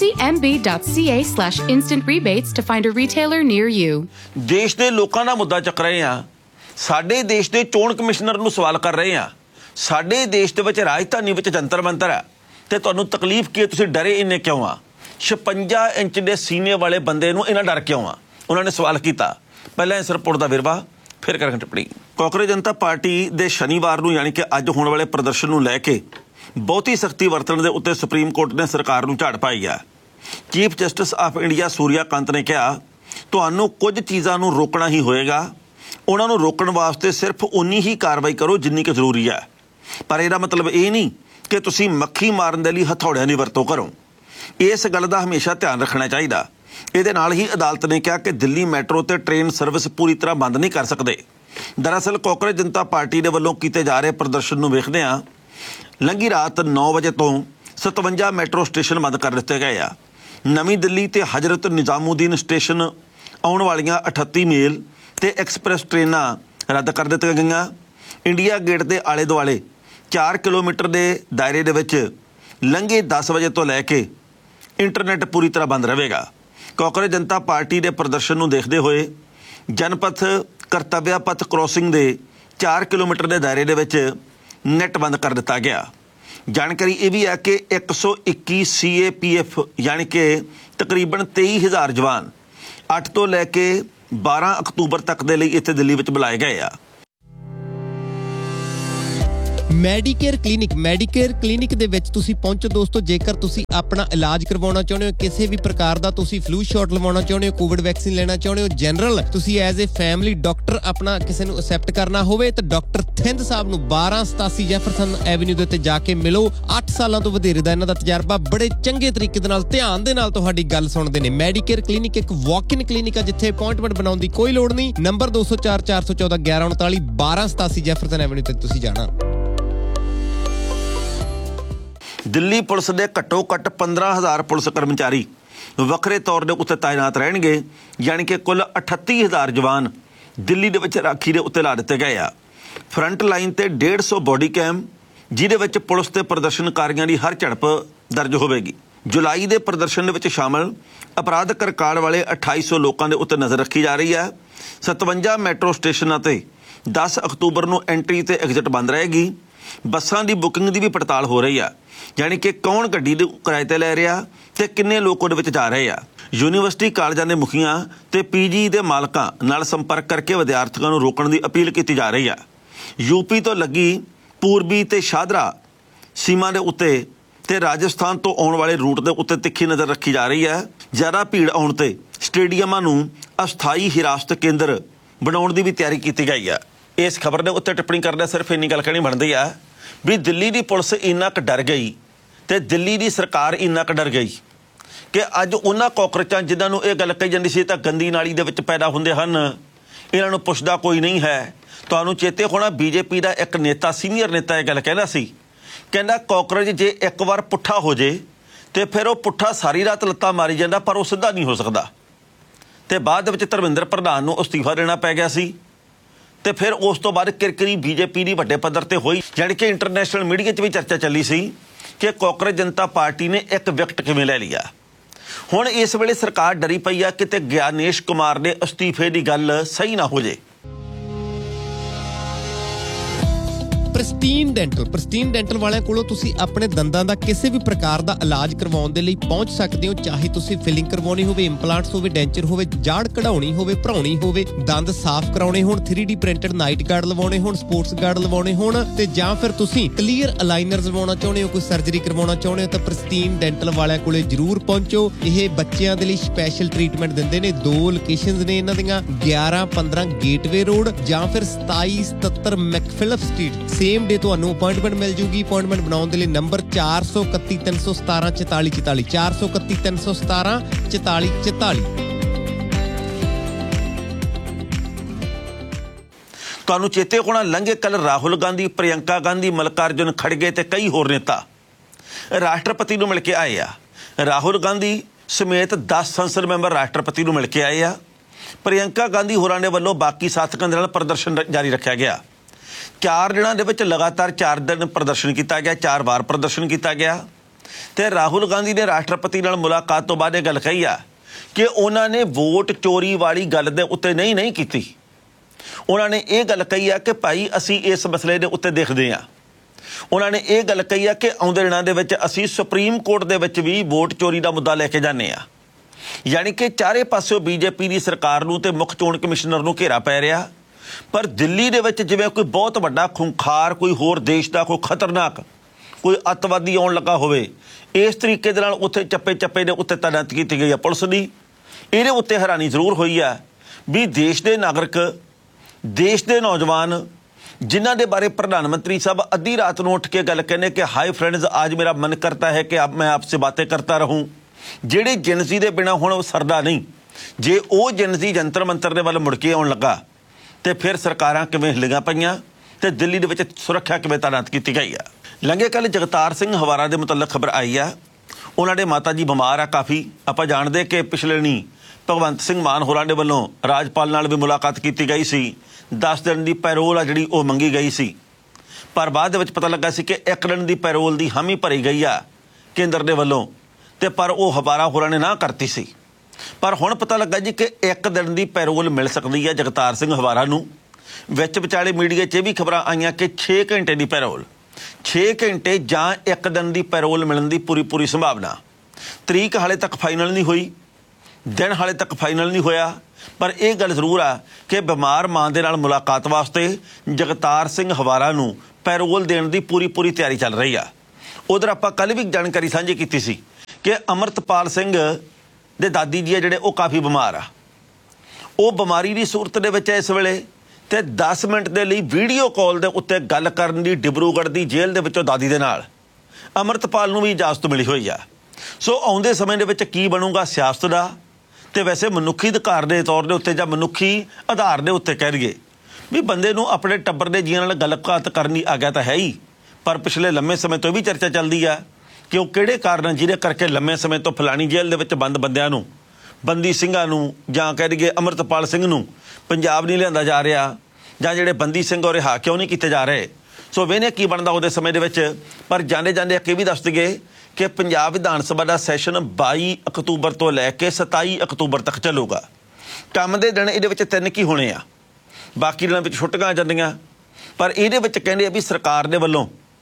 efficiencymb.ca/instant rebates to find a retailer near you. ਦੇਸ਼ ਦੇ ਲੋਕਾਂ ਦਾ ਮੁੱਦਾ ਚੱਕ ਰਹੇ ਆ, ਸਾਡੇ ਦੇਸ਼ ਦੇ ਚੋਣ ਕਮਿਸ਼ਨਰ ਨੂੰ ਸਵਾਲ ਕਰ ਰਹੇ ਆ, ਸਾਡੇ ਦੇਸ਼ ਦੇ ਵਿੱਚ ਰਾਜਧਾਨੀ ਵਿੱਚ ਜੰਤਰ ਮੰਤਰ ਆ ਤੇ ਤੁਹਾਨੂੰ ਤਕਲੀਫ ਕੀ ਹੈ, ਤੁਸੀਂ ਡਰੇ ਇੰਨੇ ਕਿਉਂ ਆ? 56 ਇੰਚ ਦੇ ਸੀਨੇ ਵਾਲੇ ਬੰਦੇ ਨੂੰ ਇਹਨਾਂ ਡਰ ਕਿਉਂ ਆ? ਉਹਨਾਂ ਨੇ ਸਵਾਲ ਕੀਤਾ। ਪਹਿਲਾਂ ਇਸ ਰਿਪੋਰਟ ਦਾ ਵੇਰਵਾ, ਫਿਰ ਕਰਾਂਗੇ ਟਿੱਪਣੀ। ਕਾਂਗਰਸ ਜਨਤਾ ਪਾਰਟੀ ਦੇ ਸ਼ਨੀਵਾਰ ਨੂੰ ਯਾਨੀ ਕਿ ਅੱਜ ਹੋਣ ਵਾਲੇ ਪ੍ਰਦਰਸ਼ਨ ਨੂੰ ਲੈ ਕੇ ਬਹੁਤੀ ਸਖਤੀ ਵਰਤਣ ਦੇ ਉੱਤੇ ਸੁਪਰੀਮ ਕੋਰਟ ਨੇ ਸਰਕਾਰ ਨੂੰ ਝਾੜ ਪਾਈ ਹੈ। Chief justice of India Surya Kant ਨੇ ਕਿਹਾ ਤੁਹਾਨੂੰ ਕੁਝ ਚੀਜ਼ਾਂ ਨੂੰ ਰੋਕਣਾ ਹੀ ਹੋਏਗਾ, ਉਹਨਾਂ ਨੂੰ ਰੋਕਣ ਵਾਸਤੇ ਸਿਰਫ ਉਨੀ ਹੀ ਕਾਰਵਾਈ ਕਰੋ ਜਿੰਨੀ ਕਿ ਜ਼ਰੂਰੀ ਹੈ, ਪਰ ਇਹਦਾ ਮਤਲਬ ਇਹ ਨਹੀਂ ਕਿ ਤੁਸੀਂ ਮੱਖੀ ਮਾਰਨ ਦੇ ਲਈ ਹਥੌੜਿਆਂ ਦੀ ਵਰਤੋਂ ਕਰੋ। ਇਸ ਗੱਲ ਦਾ ਹਮੇਸ਼ਾ ਧਿਆਨ ਰੱਖਣਾ ਚਾਹੀਦਾ। ਇਹਦੇ ਨਾਲ ਹੀ ਅਦਾਲਤ ਨੇ ਕਿਹਾ ਕਿ ਦਿੱਲੀ ਮੈਟਰੋ ਤੇ ਟ੍ਰੇਨ ਸਰਵਿਸ ਪੂਰੀ ਤਰ੍ਹਾਂ ਬੰਦ ਨਹੀਂ ਕਰ ਸਕਦੇ। ਦਰਅਸਲ ਕਾਂਗਰਸ ਜਨਤਾ ਪਾਰਟੀ ਦੇ ਵੱਲੋਂ ਕੀਤੇ ਜਾ ਰਹੇ ਪ੍ਰਦਰਸ਼ਨ ਨੂੰ ਵੇਖਦਿਆਂ ਲੰਘੀ ਰਾਤ 9 ਵਜੇ ਤੋਂ 57 ਮੈਟਰੋ ਸਟੇਸ਼ਨ ਬੰਦ ਕਰ ਦਿੱਤੇ ਗਏ ਆ। ਨਵੀਂ ਦਿੱਲੀ ਤੇ ਹਜ਼ਰਤ ਨਿਜ਼ਾਮੂਦੀਨ ਸਟੇਸ਼ਨ ਆਉਣ ਵਾਲੀਆਂ 38 ਮੇਲ ਤੇ ਐਕਸਪ੍ਰੈਸ ਟ੍ਰੇਨਾਂ ਰੱਦ ਕਰ ਦਿੱਤੀਆਂ ਗਈਆਂ। ਇੰਡੀਆ ਗੇਟ ਦੇ ਆਲੇ ਦੁਆਲੇ 4 ਕਿਲੋਮੀਟਰ ਦੇ ਦਾਇਰੇ ਦੇ ਵਿੱਚ ਲੰਘੇ 10 ਵਜੇ ਤੋਂ ਲੈ ਕੇ ਇੰਟਰਨੈਟ ਪੂਰੀ ਤਰ੍ਹਾਂ ਬੰਦ ਰਹੇਗਾ। ਕਾਂਗਰਸ ਜਨਤਾ ਪਾਰਟੀ ਦੇ ਪ੍ਰਦਰਸ਼ਨ ਨੂੰ ਦੇਖਦੇ ਹੋਏ ਜਨਪਥ ਕਰਤੱਵਿਆ ਪਥ ਕ੍ਰੋਸਿੰਗ ਦੇ 4 ਕਿਲੋਮੀਟਰ ਦੇ ਦਾਇਰੇ ਦੇ ਵਿੱਚ ਨੈੱਟ ਬੰਦ ਕਰ ਦਿੱਤਾ ਗਿਆ। ਜਾਣਕਾਰੀ ਇਹ ਵੀ ਹੈ ਕਿ 121 CAPF ਯਾਨੀ ਕਿ ਤਕਰੀਬਨ 23,000 ਜਵਾਨ 8 ਤੋਂ ਲੈ ਕੇ 12 ਅਕਤੂਬਰ ਤੱਕ ਦੇ ਲਈ ਇੱਥੇ ਦਿੱਲੀ ਵਿੱਚ ਬੁਲਾਏ ਗਏ ਆ। ਮੈਡੀਕੇਅਰ ਕਲੀਨਿਕ ਦੇ ਵਿੱਚ ਤੁਸੀਂ ਪਹੁੰਚੋ ਦੋਸਤੋ। ਜੇਕਰ ਤੁਸੀਂ ਆਪਣਾ ਇਲਾਜ ਕਰਵਾਉਣਾ ਚਾਹੁੰਦੇ ਹੋ, ਕਿਸੇ ਵੀ ਪ੍ਰਕਾਰ ਦਾ ਤੁਸੀਂ ਫਲੂ ਸ਼ਾਟ ਲਵਾਉਣਾ ਚਾਹੁੰਦੇ ਹੋ, ਕੋਵਿਡ ਵੈਕਸੀਨ ਲੈਣਾ ਚਾਹੁੰਦੇ ਹੋ, ਜਨਰਲ ਤੁਸੀਂ ਐਜ਼ ਏ ਫੈਮਿਲੀ ਡਾਕਟਰ ਆਪਣਾ ਕਿਸੇ ਨੂੰ ਅਸੈਪਟ ਕਰਨਾ ਹੋਵੇ ਤਾਂ ਡਾਕਟਰ ਥਿੰਦ ਸਾਹਿਬ ਨੂੰ 1287 ਜੈਫਰਸਨ ਐਵਨਿਊ ਦੇ ਉੱਤੇ ਜਾ ਕੇ ਮਿਲੋ। 8 ਸਾਲਾਂ ਤੋਂ ਵਧੇਰੇ ਦਾ ਇਹਨਾਂ ਦਾ ਤਜਰਬਾ, ਬੜੇ ਚੰਗੇ ਤਰੀਕੇ ਦੇ ਨਾਲ ਧਿਆਨ ਦੇ ਨਾਲ ਤੁਹਾਡੀ ਗੱਲ ਸੁਣਦੇ ਨੇ। ਮੈਡੀਕੇਅਰ ਕਲੀਨਿਕ ਇੱਕ ਵਾਕ-ਇਨ ਕਲੀਨਿਕ ਆ ਜਿੱਥੇ ਅਪਾਇੰਟਮੈਂਟ ਬਣਾਉਣ ਦੀ ਕੋਈ ਲੋੜ ਨਹੀਂ। ਨੰਬਰ 204 414 1139 1287 ਜੈਫਰਸਨ ਐਵਨਿਊ ਤੇ ਤੁਸੀਂ ਜਾਣਾ। ਦਿੱਲੀ ਪੁਲਿਸ ਦੇ ਘੱਟੋ ਘੱਟ 15,000 ਪੁਲਿਸ ਕਰਮਚਾਰੀ ਵੱਖਰੇ ਤੌਰ ਦੇ ਉੱਤੇ ਤਾਇਨਾਤ ਰਹਿਣਗੇ, ਯਾਨੀ ਕਿ ਕੁੱਲ 38,000 ਜਵਾਨ ਦਿੱਲੀ ਦੇ ਵਿੱਚ ਰਾਖੀ ਦੇ ਉੱਤੇ ਲਾ ਦਿੱਤੇ ਗਏ ਆ। ਫਰੰਟ ਲਾਈਨ ਤੇ 150 ਬੋਡੀ ਕੈਮ, ਜਿਹਦੇ ਵਿੱਚ ਪੁਲਿਸ ਤੇ ਪ੍ਰਦਰਸ਼ਨਕਾਰੀਆਂ ਦੀ ਹਰ ਝੜਪ ਦਰਜ ਹੋਵੇਗੀ। ਜੁਲਾਈ ਦੇ ਪ੍ਰਦਰਸ਼ਨ ਦੇ ਵਿੱਚ ਸ਼ਾਮਲ ਅਪਰਾਧਕ ਰਿਕਾਰਡ ਵਾਲੇ 2800 ਲੋਕਾਂ ਦੇ ਉੱਤੇ ਨਜ਼ਰ ਰੱਖੀ ਜਾ ਰਹੀ ਹੈ। 57 ਮੈਟਰੋ ਸਟੇਸ਼ਨਾਂ ਤੇ 10 ਅਕਤੂਬਰ ਨੂੰ ਐਂਟਰੀ ਤੇ ਐਗਜ਼ਿਟ ਬੰਦ ਰਹੇਗੀ। ਬੱਸਾਂ ਦੀ ਬੁਕਿੰਗ ਦੀ ਵੀ ਪੜਤਾਲ ਹੋ ਰਹੀ ਆ, ਯਾਨੀ ਕਿ ਕੌਣ ਗੱਡੀ ਦੇ ਕਿਰਾਏ ਤੇ ਲੈ ਰਿਹਾ ਤੇ ਕਿੰਨੇ ਲੋਕ ਉਹਦੇ ਵਿੱਚ ਜਾ ਰਹੇ ਆ। ਯੂਨੀਵਰਸਿਟੀ ਕਾਲਜਾਂ ਦੇ ਮੁਖੀਆਂ ਤੇ ਪੀਜੀ ਦੇ ਮਾਲਕਾਂ ਨਾਲ ਸੰਪਰਕ ਕਰਕੇ ਵਿਦਿਆਰਥੀਆਂ ਨੂੰ ਰੋਕਣ ਦੀ ਅਪੀਲ ਕੀਤੀ ਜਾ ਰਹੀ ਆ। ਯੂਪੀ ਤੋਂ ਲੱਗੀ ਪੂਰਬੀ ਤੇ ਸ਼ਾਹਦਰਾ ਸੀਮਾ ਦੇ ਉੱਤੇ ਤੇ ਰਾਜਸਥਾਨ ਤੋਂ ਆਉਣ ਵਾਲੇ ਰੂਟ ਦੇ ਉੱਤੇ ਤਿੱਖੀ ਨਜ਼ਰ ਰੱਖੀ ਜਾ ਰਹੀ ਹੈ। ਜ਼ਿਆਦਾ ਭੀੜ ਆਉਣ ਤੇ ਸਟੇਡੀਅਮਾਂ ਨੂੰ ਅਸਥਾਈ ਹਿਰਾਸਤ ਕੇਂਦਰ ਬਣਾਉਣ ਦੀ ਵੀ ਤਿਆਰੀ ਕੀਤੀ ਗਈ ਹੈ। ਇਸ ਖਬਰ ਦੇ ਉੱਤੇ ਟਿੱਪਣੀ ਕਰਦਾ ਸਿਰਫ ਇੰਨੀ ਗੱਲ ਕਹਿਣੀ ਬਣਦੀ ਆ ਵੀ ਦਿੱਲੀ ਦੀ ਪੁਲਿਸ ਇੰਨਾ ਕੁ ਡਰ ਗਈ ਤੇ ਦਿੱਲੀ ਦੀ ਸਰਕਾਰ ਇੰਨਾ ਕੁ ਡਰ ਗਈ ਕਿ ਅੱਜ ਉਹਨਾਂ ਕਾਕਰੋਚਾਂ ਜਿਨ੍ਹਾਂ ਨੂੰ ਇਹ ਗੱਲ ਕਹੀ ਜਾਂਦੀ ਸੀ ਤਾਂ ਗੰਦੀ ਨਾਲੀ ਦੇ ਵਿੱਚ ਪੈਦਾ ਹੁੰਦੇ ਹਨ, ਇਹਨਾਂ ਨੂੰ ਪੁੱਛਦਾ ਕੋਈ ਨਹੀਂ ਹੈ। ਤੁਹਾਨੂੰ ਚੇਤੇ ਹੋਣਾ ਬੀਜੇਪੀ ਦਾ ਇੱਕ ਨੇਤਾ, ਸੀਨੀਅਰ ਨੇਤਾ ਇਹ ਗੱਲ ਕਹਿੰਦਾ ਸੀ, ਕਹਿੰਦਾ ਕਾਕਰੋਚ ਜੇ ਇੱਕ ਵਾਰ ਪੁੱਠਾ ਹੋ ਜੇ ਤੇ ਫਿਰ ਉਹ ਪੁੱਠਾ ਸਾਰੀ ਰਾਤ ਲੱਤਾਂ ਮਾਰੀ ਜਾਂਦਾ ਪਰ ਉਹ ਸਿੱਧਾ ਨਹੀਂ ਹੋ ਸਕਦਾ। ਤੇ ਬਾਅਦ ਦੇ ਵਿੱਚ ਧਰਮਿੰਦਰ ਪ੍ਰਧਾਨ ਨੂੰ ਅਸਤੀਫਾ ਦੇਣਾ ਪੈ ਗਿਆ ਸੀ ਤੇ ਫਿਰ ਉਸ ਤੋਂ ਬਾਅਦ ਕਿਰਕਰੀ ਬੀਜੇਪੀ ਦੀ ਵੱਡੇ ਪੱਧਰ ਤੇ ਹੋਈ, ਜਾਣੀ ਕਿ ਇੰਟਰਨੈਸ਼ਨਲ ਮੀਡੀਆ 'ਚ ਵੀ ਚਰਚਾ ਚੱਲੀ ਸੀ ਕਿ ਕਾਕਰੋਚ ਜਨਤਾ ਪਾਰਟੀ ਨੇ ਇੱਕ ਵਿਕਟ ਕਿਵੇਂ ਲੈ ਲਿਆ। ਹੁਣ ਇਸ ਵੇਲੇ ਸਰਕਾਰ ਡਰੀ ਪਈ ਆ ਕਿਤੇ ਗਿਆਨੇਸ਼ ਕੁਮਾਰ ਦੇ ਅਸਤੀਫੇ ਦੀ ਗੱਲ ਸਹੀ ਨਾ ਹੋ ਜੇ। ਪ੍ਰਿਸਟੀਨ ਡੈਂਟਲ ਵਾਲਿਆਂ ਕੋਲੋਂ ਤੁਸੀਂ ਆਪਣੇ ਦੰਦਾਂ ਦਾ ਕਿਸੇ ਵੀ ਪ੍ਰਕਾਰ ਦਾ ਇਲਾਜ ਕਰਵਾਉਣ ਦੇ ਲਈ ਪਹੁੰਚ ਸਕਦੇ ਹੋ। ਚਾਹੇ ਤੁਸੀਂ ਫਿਲਿੰਗ ਕਰਵਾਉਣੀ ਹੋਵੇ, ਇੰਪਲਾਂਟਸ ਹੋਵੇ, ਡੈਂਚਰ ਹੋਵੇ, ਜਾੜ ਕਢਾਉਣੀ ਹੋਵੇ, ਭਰਾਉਣੀ ਹੋਵੇ, ਦੰਦ ਸਾਫ਼ ਕਰਾਉਣੇ ਹੋਣ, 3D ਪ੍ਰਿੰਟਡ ਨਾਈਟ ਗਾਰਡ ਲਵਾਉਣੇ ਹੋਣ, ਸਪੋਰਟਸ ਗਾਰਡ ਲਵਾਉਣੇ ਹੋਣ ਤੇ ਜਾਂ ਫਿਰ ਤੁਸੀਂ ਕਲੀਅਰ ਅਲਾਈਨਰਸ ਲਵਾਉਣਾ ਚਾਹੁੰਦੇ ਹੋ, ਕੋਈ ਸਰਜਰੀ ਕਰਵਾਉਣਾ ਚਾਹੁੰਦੇ ਹੋ ਤਾਂ ਪ੍ਰਿਸਟੀਨ ਡੈਂਟਲ ਵਾਲਿਆਂ ਕੋਲੇ ਜ਼ਰੂਰ ਪਹੁੰਚੋ। ਇਹ ਬੱਚਿਆਂ ਦੇ ਲਈ ਸਪੈਸ਼ਲ ਟ੍ਰੀਟਮੈਂਟ ਦਿੰਦੇ ਨੇ। 2 ਲੋਕੇਸ਼ਨਸ ਨੇ ਇਹਨਾਂ ਦੀਆਂ, 11-15 ਗੇਟਵੇ ਰੋਡ ਜਾਂ ਫਿਰ 2777 ਮੈਕਫਿਲਪ ਸਟਰੀਟ। ਸੇਮ ਡੇ ਤੁਹਾਨੂੰ ਅਪਾਇੰਟਮੈਂਟ ਮਿਲ ਜੂਗੀ। ਅਪਾਇੰਟਮੈਂਟ ਬਣਾਉਣ ਦੇ ਲਈ ਨੰਬਰ 4313174444 4313174444। ਤੁਹਾਨੂੰ ਚੇਤੇ ਹੋਣਾ ਲੰਘੇ ਕੱਲ ਰਾਹੁਲ ਗਾਂਧੀ, ਪ੍ਰਿਯੰਕਾ ਗਾਂਧੀ, ਮਲਕਾਰਜੁਨ ਖੜਗੇ ਤੇ ਕਈ ਹੋਰ ਨੇਤਾ ਰਾਸ਼ਟਰਪਤੀ ਨੂੰ ਮਿਲ ਕੇ ਆਏ ਆ। ਰਾਹੁਲ ਗਾਂਧੀ ਸਮੇਤ 10 ਸੰਸਦ ਮੈਂਬਰ ਰਾਸ਼ਟਰਪਤੀ ਨੂੰ ਮਿਲ ਕੇ ਆਏ ਆ। ਪ੍ਰਿਯੰਕਾ ਗਾਂਧੀ ਹੋਰਾਂ ਦੇ ਵੱਲੋਂ ਬਾਕੀ ਸਾਥੀਆਂ ਦੇ ਨਾਲ ਪ੍ਰਦਰਸ਼ਨ ਜਾਰੀ ਰੱਖਿਆ ਗਿਆ। 4 ਦਿਨਾਂ ਦੇ ਵਿੱਚ ਲਗਾਤਾਰ 4 ਦਿਨ ਪ੍ਰਦਰਸ਼ਨ ਕੀਤਾ ਗਿਆ, 4 ਵਾਰ ਪ੍ਰਦਰਸ਼ਨ ਕੀਤਾ ਗਿਆ ਤੇ ਰਾਹੁਲ ਗਾਂਧੀ ਨੇ ਰਾਸ਼ਟਰਪਤੀ ਨਾਲ ਮੁਲਾਕਾਤ ਤੋਂ ਬਾਅਦ ਇਹ ਗੱਲ ਕਹੀ ਆ ਕਿ ਉਹਨਾਂ ਨੇ ਵੋਟ ਚੋਰੀ ਵਾਲੀ ਗੱਲ ਦੇ ਉੱਤੇ ਨਹੀਂ ਕੀਤੀ। ਉਹਨਾਂ ਨੇ ਇਹ ਗੱਲ ਕਹੀ ਆ ਕਿ ਭਾਈ ਅਸੀਂ ਇਸ ਮਸਲੇ ਦੇ ਉੱਤੇ ਦੇਖਦੇ ਹਾਂ। ਉਹਨਾਂ ਨੇ ਇਹ ਗੱਲ ਕਹੀ ਆ ਕਿ ਆਉਂਦੇ ਦਿਨਾਂ ਦੇ ਵਿੱਚ ਅਸੀਂ ਸੁਪਰੀਮ ਕੋਰਟ ਦੇ ਵਿੱਚ ਵੀ ਵੋਟ ਚੋਰੀ ਦਾ ਮੁੱਦਾ ਲੈ ਕੇ ਜਾਂਦੇ ਹਾਂ। ਯਾਨੀ ਕਿ ਚਾਰੇ ਪਾਸਿਓਂ ਬੀਜੇਪੀ ਦੀ ਸਰਕਾਰ ਨੂੰ ਤੇ ਮੁੱਖ ਚੋਣ ਕਮਿਸ਼ਨਰ ਨੂੰ ਘੇਰਾ ਪੈ ਰਿਹਾ। ਪਰ ਦਿੱਲੀ ਦੇ ਵਿੱਚ ਜਿਵੇਂ ਕੋਈ ਬਹੁਤ ਵੱਡਾ ਖੁੰਖਾਰ, ਕੋਈ ਹੋਰ ਦੇਸ਼ ਦਾ ਕੋਈ ਖਤਰਨਾਕ ਕੋਈ ਅੱਤਵਾਦੀ ਆਉਣ ਲੱਗਾ ਹੋਵੇ, ਇਸ ਤਰੀਕੇ ਦੇ ਨਾਲ ਉੱਥੇ ਚੱਪੇ ਦੇ ਉੱਤੇ ਤਾਇਨਾਤ ਕੀਤੀ ਗਈ ਹੈ ਪੁਲਿਸ ਦੀ। ਇਹਦੇ ਉੱਤੇ ਹੈਰਾਨੀ ਜ਼ਰੂਰ ਹੋਈ ਹੈ ਵੀ ਦੇਸ਼ ਦੇ ਨਾਗਰਿਕ, ਦੇਸ਼ ਦੇ ਨੌਜਵਾਨ ਜਿਨ੍ਹਾਂ ਦੇ ਬਾਰੇ ਪ੍ਰਧਾਨ ਮੰਤਰੀ ਸਾਹਿਬ ਅੱਧੀ ਰਾਤ ਨੂੰ ਉੱਠ ਕੇ ਗੱਲ ਕਹਿੰਦੇ ਕਿ ਹਾਈ ਫਰੈਂਡਸ ਅੱਜ ਮੇਰਾ ਮਨ ਕਰਤਾ ਹੈ ਕਿ ਮੈਂ ਆਪਸੇ ਬਾतें ਕਰਤਾ ਰਹੂੰ, ਜਿਹੜੇ ਜਿਨਸੀ ਦੇ ਬਿਨਾਂ ਹੁਣ ਸਰਦਾ ਨਹੀਂ। ਜੇ ਉਹ ਜਿਨਸੀ ਜੰਤਰ ਮੰਤਰ ਦੇ ਵੱਲ ਮੁੜ ਕੇ ਆਉਣ ਲੱਗਾ ਤੇ ਫਿਰ ਸਰਕਾਰਾਂ ਕਿਵੇਂ ਹਿੱਲੀਆਂ ਪਈਆਂ ਤੇ ਦਿੱਲੀ ਦੇ ਵਿੱਚ ਸੁਰੱਖਿਆ ਕਿਵੇਂ ਤਾਇਨਾਤ ਕੀਤੀ ਗਈ ਆ। ਲੰਘੇ ਕੱਲ ਜਗਤਾਰ ਸਿੰਘ ਹਵਾਰਾ ਦੇ ਮੁਤਲਕ ਖਬਰ ਆਈ ਆ, ਉਹਨਾਂ ਦੇ ਮਾਤਾ ਜੀ ਬਿਮਾਰ ਆ ਕਾਫੀ। ਆਪਾਂ ਜਾਣਦੇ ਕਿ ਪਿਛਲੇ ਦਿਨੀਂ ਭਗਵੰਤ ਸਿੰਘ ਮਾਨ ਹੋਰਾਂ ਦੇ ਵੱਲੋਂ ਰਾਜਪਾਲ ਨਾਲ ਵੀ ਮੁਲਾਕਾਤ ਕੀਤੀ ਗਈ ਸੀ। 10 ਦਿਨ ਦੀ ਪੈਰੋਲ ਆ ਜਿਹੜੀ ਉਹ ਮੰਗੀ ਗਈ ਸੀ, ਪਰ ਬਾਅਦ ਦੇ ਵਿੱਚ ਪਤਾ ਲੱਗਾ ਸੀ ਕਿ 1 ਦਿਨ ਦੀ ਪੈਰੋਲ ਦੀ ਹਾਮੀ ਭਰੀ ਗਈ ਆ ਕੇਂਦਰ ਦੇ ਵੱਲੋਂ ਤੇ ਪਰ ਉਹ ਹਵਾਰਾ ਹੋਰਾਂ ਨੇ ਨਾ ਕਰਤੀ ਸੀ। ਪਰ ਹੁਣ ਪਤਾ ਲੱਗਾ ਜੀ ਕਿ 1 ਦਿਨ ਦੀ ਪੈਰੋਲ ਮਿਲ ਸਕਦੀ ਹੈ ਜਗਤਾਰ ਸਿੰਘ ਹਵਾਰਾ ਨੂੰ। ਵਿੱਚ ਵਿਚਾਲੇ ਮੀਡੀਆ 'ਚ ਇਹ ਵੀ ਖਬਰਾਂ ਆਈਆਂ ਕਿ 6 ਘੰਟੇ ਦੀ ਪੈਰੋਲ, 6 ਘੰਟੇ ਜਾਂ 1 ਦਿਨ ਦੀ ਪੈਰੋਲ ਮਿਲਣ ਦੀ ਪੂਰੀ ਸੰਭਾਵਨਾ। ਤਰੀਕ ਹਾਲੇ ਤੱਕ ਫਾਈਨਲ ਨਹੀਂ ਹੋਈ, ਦਿਨ ਹਾਲੇ ਤੱਕ ਫਾਈਨਲ ਨਹੀਂ ਹੋਇਆ, ਪਰ ਇਹ ਗੱਲ ਜ਼ਰੂਰ ਆ ਕਿ ਬਿਮਾਰ ਮਾਂ ਦੇ ਨਾਲ ਮੁਲਾਕਾਤ ਵਾਸਤੇ ਜਗਤਾਰ ਸਿੰਘ ਹਵਾਰਾ ਨੂੰ ਪੈਰੋਲ ਦੇਣ ਦੀ ਪੂਰੀ ਤਿਆਰੀ ਚੱਲ ਰਹੀ ਆ। ਉਧਰ ਆਪਾਂ ਕੱਲ੍ਹ ਵੀ ਜਾਣਕਾਰੀ ਸਾਂਝੀ ਕੀਤੀ ਸੀ ਕਿ ਅਮਰਤਪਾਲ ਸਿੰਘ ਦੇ ਦਾਦੀ ਜੀ ਆ ਜਿਹੜੇ ਉਹ ਕਾਫੀ ਬਿਮਾਰ ਆ। ਉਹ ਬਿਮਾਰੀ ਦੀ ਸੂਰਤ ਦੇ ਵਿੱਚ ਇਸ ਵੇਲੇ ਤੇ 10 ਮਿੰਟ ਦੇ ਲਈ ਵੀਡੀਓ ਕਾਲ ਦੇ ਉੱਤੇ ਗੱਲ ਕਰਨ ਦੀ ਡਿਬਰੂਗੜ੍ਹ ਦੀ ਜੇਲ੍ਹ ਦੇ ਵਿੱਚੋਂ ਦਾਦੀ ਦੇ ਨਾਲ ਅਮਰਤਪਾਲ ਨੂੰ ਵੀ ਇਜਾਜ਼ਤ ਮਿਲੀ ਹੋਈ ਆ। ਸੋ ਆਉਂਦੇ ਸਮੇਂ ਦੇ ਵਿੱਚ ਕੀ ਬਣੂਗਾ ਸਿਆਸਤ ਦਾ, ਤੇ ਵੈਸੇ ਮਨੁੱਖੀ ਅਧਿਕਾਰ ਦੇ ਤੌਰ ਦੇ ਉੱਤੇ ਜਾਂ ਮਨੁੱਖੀ ਆਧਾਰ ਦੇ ਉੱਤੇ ਕਹਿ ਦਈਏ ਵੀ ਬੰਦੇ ਨੂੰ ਆਪਣੇ ਟੱਬਰ ਦੇ ਜੀਆਂ ਨਾਲ ਗੱਲਬਾਤ ਕਰਨੀ ਆ ਗਿਆ ਤਾਂ ਹੈ ਹੀ, ਪਰ ਪਿਛਲੇ ਲੰਮੇ ਸਮੇਂ ਤੋਂ ਇਹ ਵੀ ਚਰਚਾ ਚੱਲਦੀ ਆ ਕਿ ਉਹ ਕਿਹੜੇ ਕਾਰਨ ਜਿਹਦੇ ਕਰਕੇ ਲੰਮੇ ਸਮੇਂ ਤੋਂ ਫਲਾਣੀ ਜੇਲ੍ਹ ਦੇ ਵਿੱਚ ਬੰਦ ਬੰਦਿਆਂ ਨੂੰ, ਬੰਦੀ ਸਿੰਘਾਂ ਨੂੰ ਜਾਂ ਕਹਿ ਦਈਏ ਅਮਰਤਪਾਲ ਸਿੰਘ ਨੂੰ ਪੰਜਾਬ ਨਹੀਂ ਲਿਆਂਦਾ ਜਾ ਰਿਹਾ, ਜਾਂ ਜਿਹੜੇ ਬੰਦੀ ਸਿੰਘ ਉਹ ਰਿਹਾ ਕਿਉਂ ਨਹੀਂ ਕੀਤੇ ਜਾ ਰਹੇ। ਸੋ ਵੇਖਦੇ ਕੀ ਬਣਦਾ ਉਹਦੇ ਸਮੇਂ ਦੇ ਵਿੱਚ। ਪਰ ਜਾਂਦੇ ਇਹ ਵੀ ਦੱਸ ਦਈਏ ਕਿ ਪੰਜਾਬ ਵਿਧਾਨ ਸਭਾ ਦਾ ਸੈਸ਼ਨ 22 ਅਕਤੂਬਰ ਤੋਂ ਲੈ ਕੇ 27 ਅਕਤੂਬਰ ਤੱਕ ਚੱਲੂਗਾ। ਕੰਮ ਦੇ ਦਿਨ ਇਹਦੇ ਵਿੱਚ 3 ਕੀ ਹੋਣੇ ਆ, ਬਾਕੀ ਦਿਨਾਂ ਵਿੱਚ ਛੁੱਟੀਆਂ ਆ ਜਾਂਦੀਆਂ। ਪਰ ਇਹਦੇ ਵਿੱਚ ਕਹਿੰਦੇ ਆ ਵੀ ਸਰਕਾਰ ਦੇ ਵੱਲੋਂ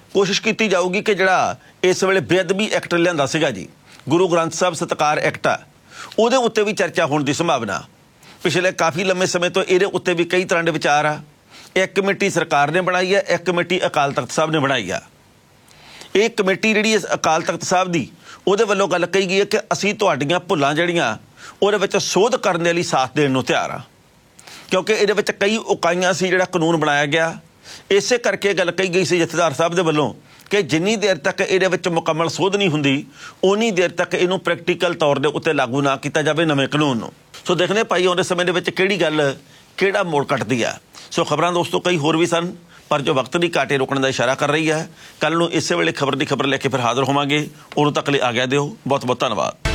ਕੋਸ਼ਿਸ਼ ਕੀਤੀ ਜਾਊਗੀ ਕਿ ਜਿਹੜਾ ਇਸ ਵੇਲੇ ਬੇਅਦਬੀ ਐਕਟ ਲਿਆਂਦਾ ਸੀਗਾ ਜੀ, ਗੁਰੂ ਗ੍ਰੰਥ ਸਾਹਿਬ ਸਤਿਕਾਰ ਐਕਟ ਆ, ਉਹਦੇ ਉੱਤੇ ਵੀ ਚਰਚਾ ਹੋਣ ਦੀ ਸੰਭਾਵਨਾ। ਪਿਛਲੇ ਕਾਫੀ ਲੰਮੇ ਸਮੇਂ ਤੋਂ ਇਹਦੇ ਉੱਤੇ ਵੀ ਕਈ ਤਰ੍ਹਾਂ ਦੇ ਵਿਚਾਰ ਆ। ਇੱਕ ਕਮੇਟੀ ਸਰਕਾਰ ਨੇ ਬਣਾਈ ਹੈ, ਇੱਕ ਕਮੇਟੀ ਅਕਾਲ ਤਖਤ ਸਾਹਿਬ ਨੇ ਬਣਾਈ ਆ। ਇਹ ਕਮੇਟੀ ਜਿਹੜੀ ਅਕਾਲ ਤਖਤ ਸਾਹਿਬ ਦੀ, ਉਹਦੇ ਵੱਲੋਂ ਗੱਲ ਕਹੀ ਗਈ ਹੈ ਕਿ ਅਸੀਂ ਤੁਹਾਡੀਆਂ ਭੁੱਲਾਂ ਜਿਹੜੀਆਂ ਉਹਦੇ ਵਿੱਚ ਸੋਧ ਕਰਨ ਦੇ ਲਈ ਸਾਥ ਦੇਣ ਨੂੰ ਤਿਆਰ ਆ, ਕਿਉਂਕਿ ਇਹਦੇ ਵਿੱਚ ਕਈ ਉਕਾਈਆਂ ਸੀ ਜਿਹੜਾ ਕਾਨੂੰਨ ਬਣਾਇਆ ਗਿਆ। ਇਸੇ ਕਰਕੇ ਗੱਲ ਕਹੀ ਗਈ ਸੀ ਜਥੇਦਾਰ ਸਾਹਿਬ ਦੇ ਵੱਲੋਂ ਕਿ ਜਿੰਨੀ ਦੇਰ ਤੱਕ ਇਹਦੇ ਵਿੱਚ ਮੁਕੰਮਲ ਸੋਧ ਨਹੀਂ ਹੁੰਦੀ, ਉਨੀ ਦੇਰ ਤੱਕ ਇਹਨੂੰ ਪ੍ਰੈਕਟੀਕਲ ਤੌਰ ਦੇ ਉੱਤੇ ਲਾਗੂ ਨਾ ਕੀਤਾ ਜਾਵੇ ਨਵੇਂ ਕਾਨੂੰਨ ਨੂੰ। ਸੋ ਦੇਖਦੇ ਭਾਈ ਆਉਂਦੇ ਸਮੇਂ ਦੇ ਵਿੱਚ ਕਿਹੜੀ ਗੱਲ ਕਿਹੜਾ ਮੋੜ ਕੱਟਦੀ ਆ। ਸੋ ਖਬਰਾਂ ਦੋਸਤੋ ਕਈ ਹੋਰ ਵੀ ਸਨ, ਪਰ ਜੋ ਵਕਤ ਦੀ ਘਾਟੇ ਰੋਕਣ ਦਾ ਇਸ਼ਾਰਾ ਕਰ ਰਹੀ ਹੈ। ਕੱਲ ਨੂੰ ਇਸੇ ਵੇਲੇ ਖਬਰ ਦੀ ਖਬਰ ਲੈ ਕੇ ਫਿਰ ਹਾਜ਼ਰ ਹੋਵਾਂਗੇ। ਉਦੋਂ ਤੱਕ ਲਈ ਆਗਿਆ ਦਿਓ। ਬਹੁਤ ਬਹੁਤ ਧੰਨਵਾਦ।